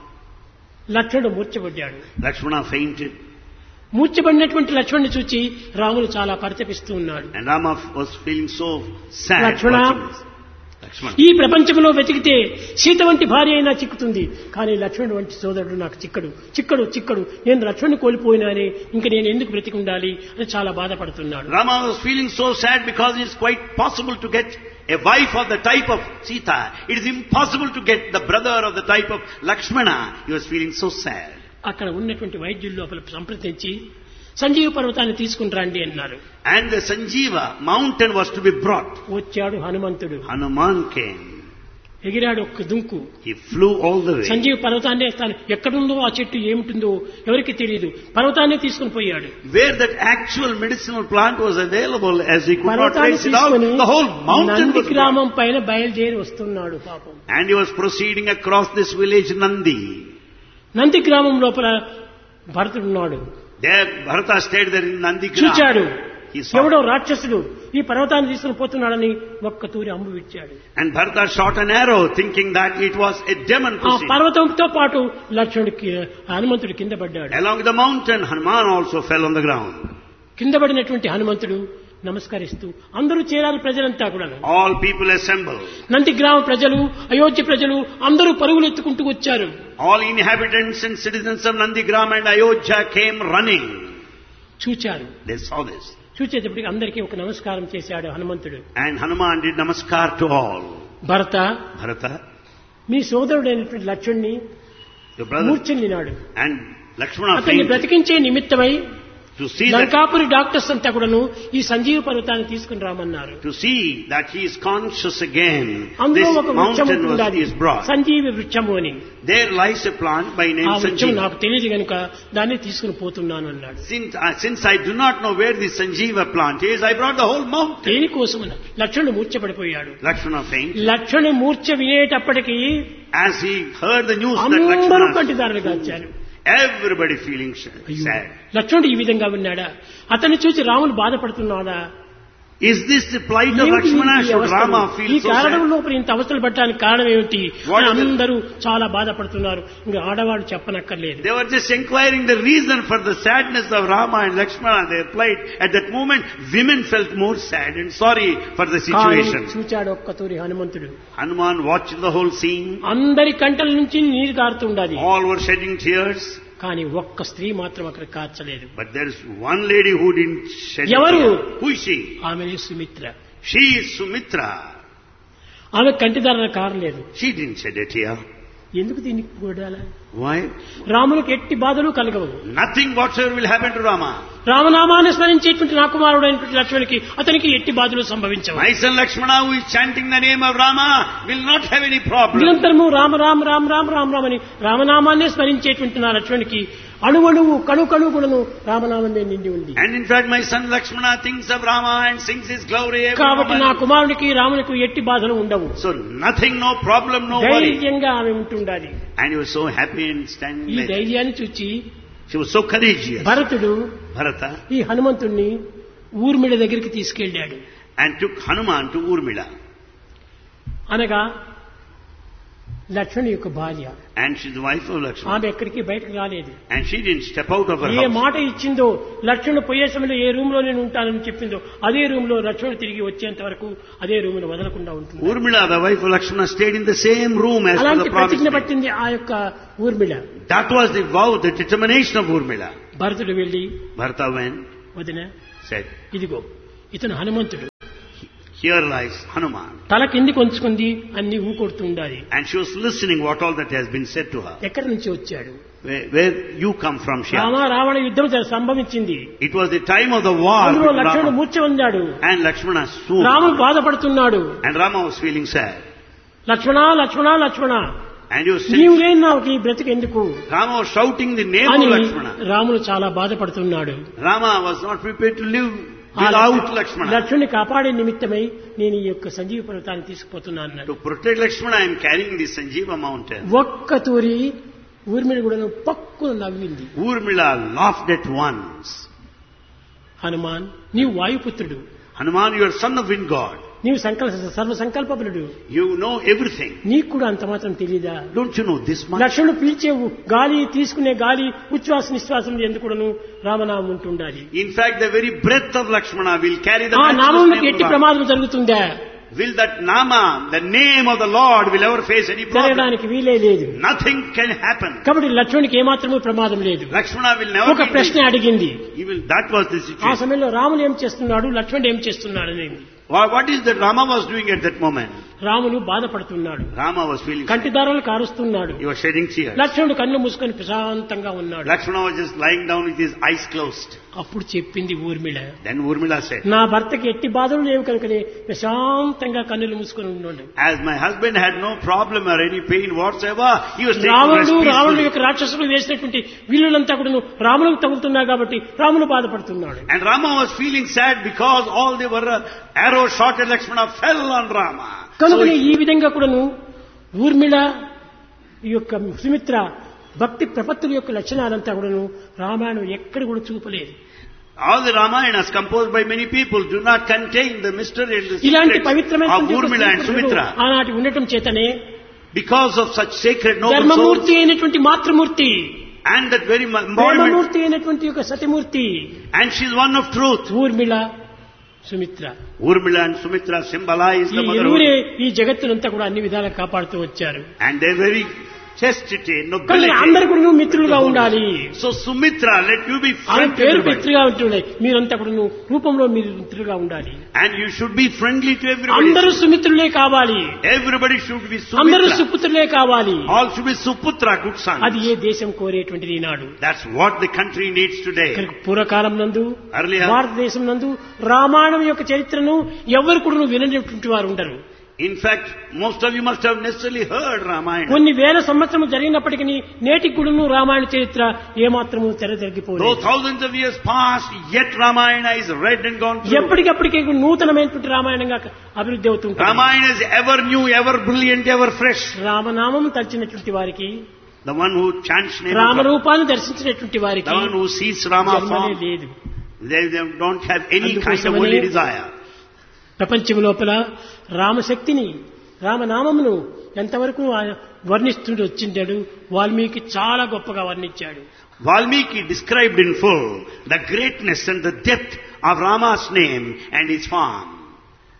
లక్ష్మణుడు మూర్ఛపడ్డాడు. Lakshmana fainted, మూర్ఛపడినటువంటి లక్ష్మణుని చూచి రాముడు చాలా పరితపిస్తూ ఉన్నాడు. and Rama was feeling so sad. Lakshmana, watching this. Lakshmana, ఈ ప్రపంచంలో వెతికితే సీత వంటి భార్య అయినా చిక్కుతుంది, కానీ లక్ష్మణుడు వంటి సోదరుడు నాకు చిక్కడు చిక్కడు చిక్కడు నేను లక్ష్మణుని కోల్పోయినానే, ఇంక నేను ఎందుకు బ్రతికి ఉండాలి అని చాలా బాధపడుతున్నాడు. Rama was feeling so sad because it's quite possible to get a wife of the type of Sita. It is impossible to get the brother of the type of Lakshmana. He was feeling so sad. అక్కడ ఉన్నటువంటి వైద్యుల లోపల సంప్రదించి సంజీవ పర్వతాన్ని తీసుకుని రండి అన్నారు. And the Sanjeeva mountain was to be brought. వచ్చాడు హనుమంతుడు. Hanuman came. ఎగిరాడు ఒక్క దుంకు. He flew all the way. Sanjeeva పర్వతాన్ని తాను ఎక్కడుందో ఆ చెట్టు ఏమిటిందో ఎవరికి తెలియదు, పర్వతాన్ని తీసుకుని పోయాడు. Where that actual medicinal plant was available, as he could not పర్వతాన్ని trace it out, తీసుకుని the whole mountain Nandi was brought. గ్రామం పైన బయలుదేరి వస్తున్నాడు పాపం. And he was proceeding across this village Nandi. Nandi గ్రామం లోపల భరతుడున్నాడు. There Bharata stayed there in Nandi చూచాడు, Gram. He saw. ఎవడో రాక్షసుడు ఈ పర్వతాన్ని తీసుకుని పోతున్నాడని ఒక్క తూరి అంబు విచ్చాడు. And Bharata shot an arrow thinking that it was a demon ఆ proceeding. పర్వతంతో పాటు లక్ష్మణుడికి హనుమంతుడు కింద పడ్డాడు. Along with the mountain, Hanuman also fell on the ground. కింద పడినటువంటి హనుమంతుడు నమస్కరిస్తూ అందరూ చేరాలి, ప్రజలంతా కూడా All people assembled. నంది గ్రామ ప్రజలు, అయోధ్య ప్రజలు అందరూ పరుగులు ఎత్తుకుంటూ వచ్చారు. All inhabitants and citizens of Nandigram and Ayodhya came running. చూచారు. They saw this. చూచేటప్పటికి అందరికీ ఒక నమస్కారం చేశాడు హనుమంతుడు. And Hanuman did namaskar to all. Bharata, Bharata, me సోదరుడైనటువంటి లక్ష్మణ్ణి your brother, మూర్ఛిల్లినాడు. and Lakshmana అతన్ని fainted. బ్రతికించే నిమిత్తమై To see that, Lankapuri doctors అంతా కూడాను ఈ సంజీవ పర్వతాన్ని తీసుకుని రామన్నారు. to see that he is conscious again, అందులో this ఒక వృక్షం mountain was, ఉండాలి, is brought. సంజీవ వృక్షము అని. There lies a plant by name ఆ వృక్షం Sanjeeva. నాకు తెలియదు కనుక దాన్ని తీసుకుని పోతున్నాను అన్నాడు. Since, uh, since I do not know where this Sanjeeva plant is, I brought the whole mountain. దేనికోసం లక్ష్మణుడు మూర్ఛపడిపోయాడు. Lakshmana fainted. లక్ష్మణుడు మూర్ఛ వినేటప్పటికీ As he heard the news that అందరూ Lakshmana, కంటిదారులు కాల్చారు. everybody feeling sad. లక్ష్మణుడు ఈ విధంగా ఉన్నాడా? అతన్ని చూసి రాముడు బాధపడుతున్నాడా? Is this the plight of ఏమిటి Lakshmana? ఈ Should అవస్థలు? Rama ఈ feel so కారణం sad? లోపల ఇంత అవస్థలు పట్టడానికి కారణం ఏమిటి? What is it? అందరూ చాలా బాధపడుతున్నారు. ఇంకా ఆడవాళ్ళు చెప్పనక్కర్లేదు. They were just inquiring the reason for the sadness of Rama and Lakshmana, their plight. At that moment, women felt more sad and sorry for the కానీ situation. చూచాడు ఒక్కతూరి హనుమంతుడు. Hanuman watched the whole scene. అందరి కంటల నుంచి నీరు కారుతుండాలి, All were shedding tears. కానీ ఒక్క స్త్రీ మాత్రం అక్కడ కార్చలేదు. But there is one lady who didn't shed a ఎవరు? tear. Who is she? ఆమెనే సుమిత్ర. She is Sumitra. ఆమె కంటిదారుల కారలేదు. She didn't shed a tear. ఎందుకు దీనికి కూడాలా? Why? రామునికి ఎట్టి బాధలు కలగవు. Nothing whatsoever will happen to Rama. రామనామాన్ని స్మరించేటువంటి నా కుమారుడైనటువంటి లక్ష్మణునికి అతనికి ఎట్టి బాధలు సంభవించవు. My son Lakshmana, who is chanting the name of Rama, will not have any problem. నిరంతరము రామ రామ రామ రామ రామ రామ అని రామనామాన్నే స్మరించేటువంటి నా లక్ష్మణునికి అణువణువు కణు కణు కూడాను రామనామమే నిండి ఉంది. And in fact, my son Lakshmana thinks of Rama and sings his glory every కాబట్టి నా moment. కుమారునికి రామునికి ఎట్టి బాధలు ఉండవు. So nothing, no problem, no worry. ధైర్యంగా ఆమె ఉంటుండాలి. And he was so happy and standing ఈ there. ధైర్యాన్ని చూచి She was so courageous. భరతుడు Bharata ఈ హనుమంతుణ్ణి ఊర్మిళ దగ్గరికి తీసుకెళ్ళాడు. and took Hanuman to Urmila. అనగా లక్ష్మణుని యొక్క భార్య. And she's the wife of Lakshmana. ఆమె ఎక్కడికి బయటకు రాలేదు. And she didn't step out of her A house. మాట ఇచ్చిందో లక్ష్మణుడు పోయే సమయంలో ఏ రూమ్ లో నేను ఉంటానని చెప్పిందో అదే రూమ్ లో లక్ష్మణుడు తిరిగి వచ్చేంత వరకు అదే రూమ్ ను వదలకుండా ఉంటుంది. Urmila, the wife of Lakshmana, stayed in the same room as per అలాంటి the promise. ప్రతిజ్ఞ పట్టింది ఆ యొక్క Urmila. That was the vow, the determination of Urmila. భరతుడు వెళ్లి Bharata went, వదిన said, ఇదిగో ఇతను హనుమంతుడు, here lies Hanuman. తల కిందికి ఉంచుకుంది అన్ని ఊకొడుతూ ఉండాలి. And she was listening what all that has been said to her. ఎక్కడి నుంచి వచ్చాడు? Where, where you come from, she Rama asked. Ravana యుద్ధం జ- సంభవించింది. It was the time of the war అందులో with లక్ష్మణుడు Rama. మూర్ఛ పొందాడు. And Lakshmana swooned. రాముడు బాధపడుతున్నాడు. And Rama was feeling sad. Lakshmana Lakshmana Lakshmana And he was saying, నీవు లేని నాకు ఈ బ్రతికి ఎందుకు Rama was shouting the name అని of Lakshmana. రాముడు చాలా బాధపడుతున్నాడు. Rama was not prepared to live ఆ without Lakshmana. లక్ష్మణుని కాపాడే నిమిత్తమై నేను ఈ యొక్క సంజీవ పర్వతాన్ని తీసుకుపోతున్నాను అన్నాడు. To protect Lakshmana, I am carrying the Sanjeeva mountain. ఒక్క తూరి ఊర్మిళ కూడా పక్కున నవ్వింది. Urmila laughed at once. Hanuman నీవు వాయుపుత్రుడు, Hanuman, you are son of wind god. నీవు సంకల్ప సర్వ సంకల్పబలుడు, You know everything. నీకు కూడా అంత మాత్రం తెలియదా? Don't you know this much? లక్ష్మణుడు పీల్చే గాలి తీసుకునే గాలి ఉచ్ఛ్వాస నిశ్వాసం ఎందుకును రామనామం ఉంటుండాలి. In fact, the very breath of Lakshmana will carry the ఆ matchless నామంకి name of ఎట్టి Rama. ప్రమాదం జరుగుతుందా? Will that Nama, the name of the Lord, will ever face any problem? జరగడానికి వీలే లేదు. Nothing can happen. కాబట్టి లక్ష్మణునికి ఏమాత్రమూ ప్రమాదం లేదు. Lakshmana will never ఒక be ప్రశ్న అడిగింది. He will, that was the ఆ situation. సమయంలో రాములు ఏం చేస్తున్నాడు, లక్ష్మణుడు ఏం చేస్తున్నాడు అని. What what is that Rama was doing at that moment? Ramulu బాధపడుతున్నాడు, Rama was feeling sad. కంటిదారాలు కారుస్తున్నాడు. He was shedding tears. లక్ష్మణుడు కళ్ళు మూసుకొని ప్రశాంతంగా ఉన్నాడు. Lakshmana was just lying down with his eyes closed. అప్పుడు చెప్పింది ఊర్మిళ, Then Urmila said, నా భర్తకి ఎట్టి బాధలు లేవు కనుకనే ప్రశాంతంగా కన్నులు మూసుకొని ఉన్నాడు. as my husband had no problem or any pain whatsoever, he was taking rest రావణుడు రావణుడు peacefully. యొక్క రాక్షసులు వేసినటువంటి విల్లులంతా కూడా రాములకు తగులుతున్నా కాబట్టి రాములు బాధపడుతున్నాడు. And Rama was feeling sad because all the were uh, arrows shot at Lakshmana fell on Rama. So కనుకనే he- ఈ విధంగా కూడాను ఊర్మిళ ఈ యొక్క సుమిత్ర భక్తి ప్రపత్తుల యొక్క లక్షణాలంతా కూడాను రామాయణం ఎక్కడ కూడా చూపలేదు. all the Ramayanas composed by many people do not contain the mystery and the ఇలాంటి secrets పవిత్రమైన of Urmila and Sumitra. ఆనాటి ఉండటం చేతనే Because of such sacred noble souls ధర్మమూర్తి అయినటువంటి మాతృమూర్తి, and that very mo- embodiment, ప్రేమమూర్తి అయినటువంటి యొక్క సతిమూర్తి and she is one of truth. Urmila Sumitra Urmila and Sumitra symbolize ఈ the ఇరువురే motherhood. ఈ జగత్తునంతా కూడా అన్ని విధాలుగా కాపాడుతూ వచ్చారు. And their very chastity, కానీ అందరు nobility. కూడా మిత్రులుగా ఉండాలి. So Sumitra, let you be ఆమె friend to పేరు everybody. మిత్రులుగా ఉంటున్నాయి, మీరంతా కూడా రూపంలో మీరు మిత్రులుగా ఉండాలి. And you should be friendly to అందరూ everybody. సుమిత్రులే కావాలి, Everybody should be అందరూ Sumitra. సుపుత్రులే కావాలి. All should be Suputra, good అది sons. ఏ దేశం కోరేటువంటిది ఈనాడు. That's what the country needs today. కనుక పూర్వకాలం నందు Earlier, భారతదేశం నందు రామాయణం యొక్క చరిత్రను ఎవరు కూడా వినటువంటి వారు ఉండరు. in fact, most of you must have necessarily heard Ramayana. కొన్ని వేల సంవత్సరం జరిగినప్పటికీ నేటికి కూడాను రామాయణ చరిత్ర ఏమాత్రము Though తెరదొరికిపోలేదు. thousands of years passed, yet Ramayana is read and gone through. ఎప్పటికప్పటికీ నూతనమైనటువంటి రామాయణంగా అభివృద్ధి అవుతుంటుంది. Ramayana is ever new, ever brilliant, ever fresh. రామనామం తలిచినటువంటి వారికి, The one who chants name of God, రామరూపాన్ని దర్శించినటువంటి the వారికి one who sees Rama జన్మనే form, లేదు. they, they don't have any kind of అందుకోసమనే worldly desire. ప్రపంచం లోపల రామశక్తిని రామనామమును ఎంతవరకు ఆయన వర్ణిస్తూ వచ్చింటాడు, వాల్మీకి చాలా గొప్పగా వర్ణించాడు. Valmiki described in full the greatness and the depth of Rama's name and his form.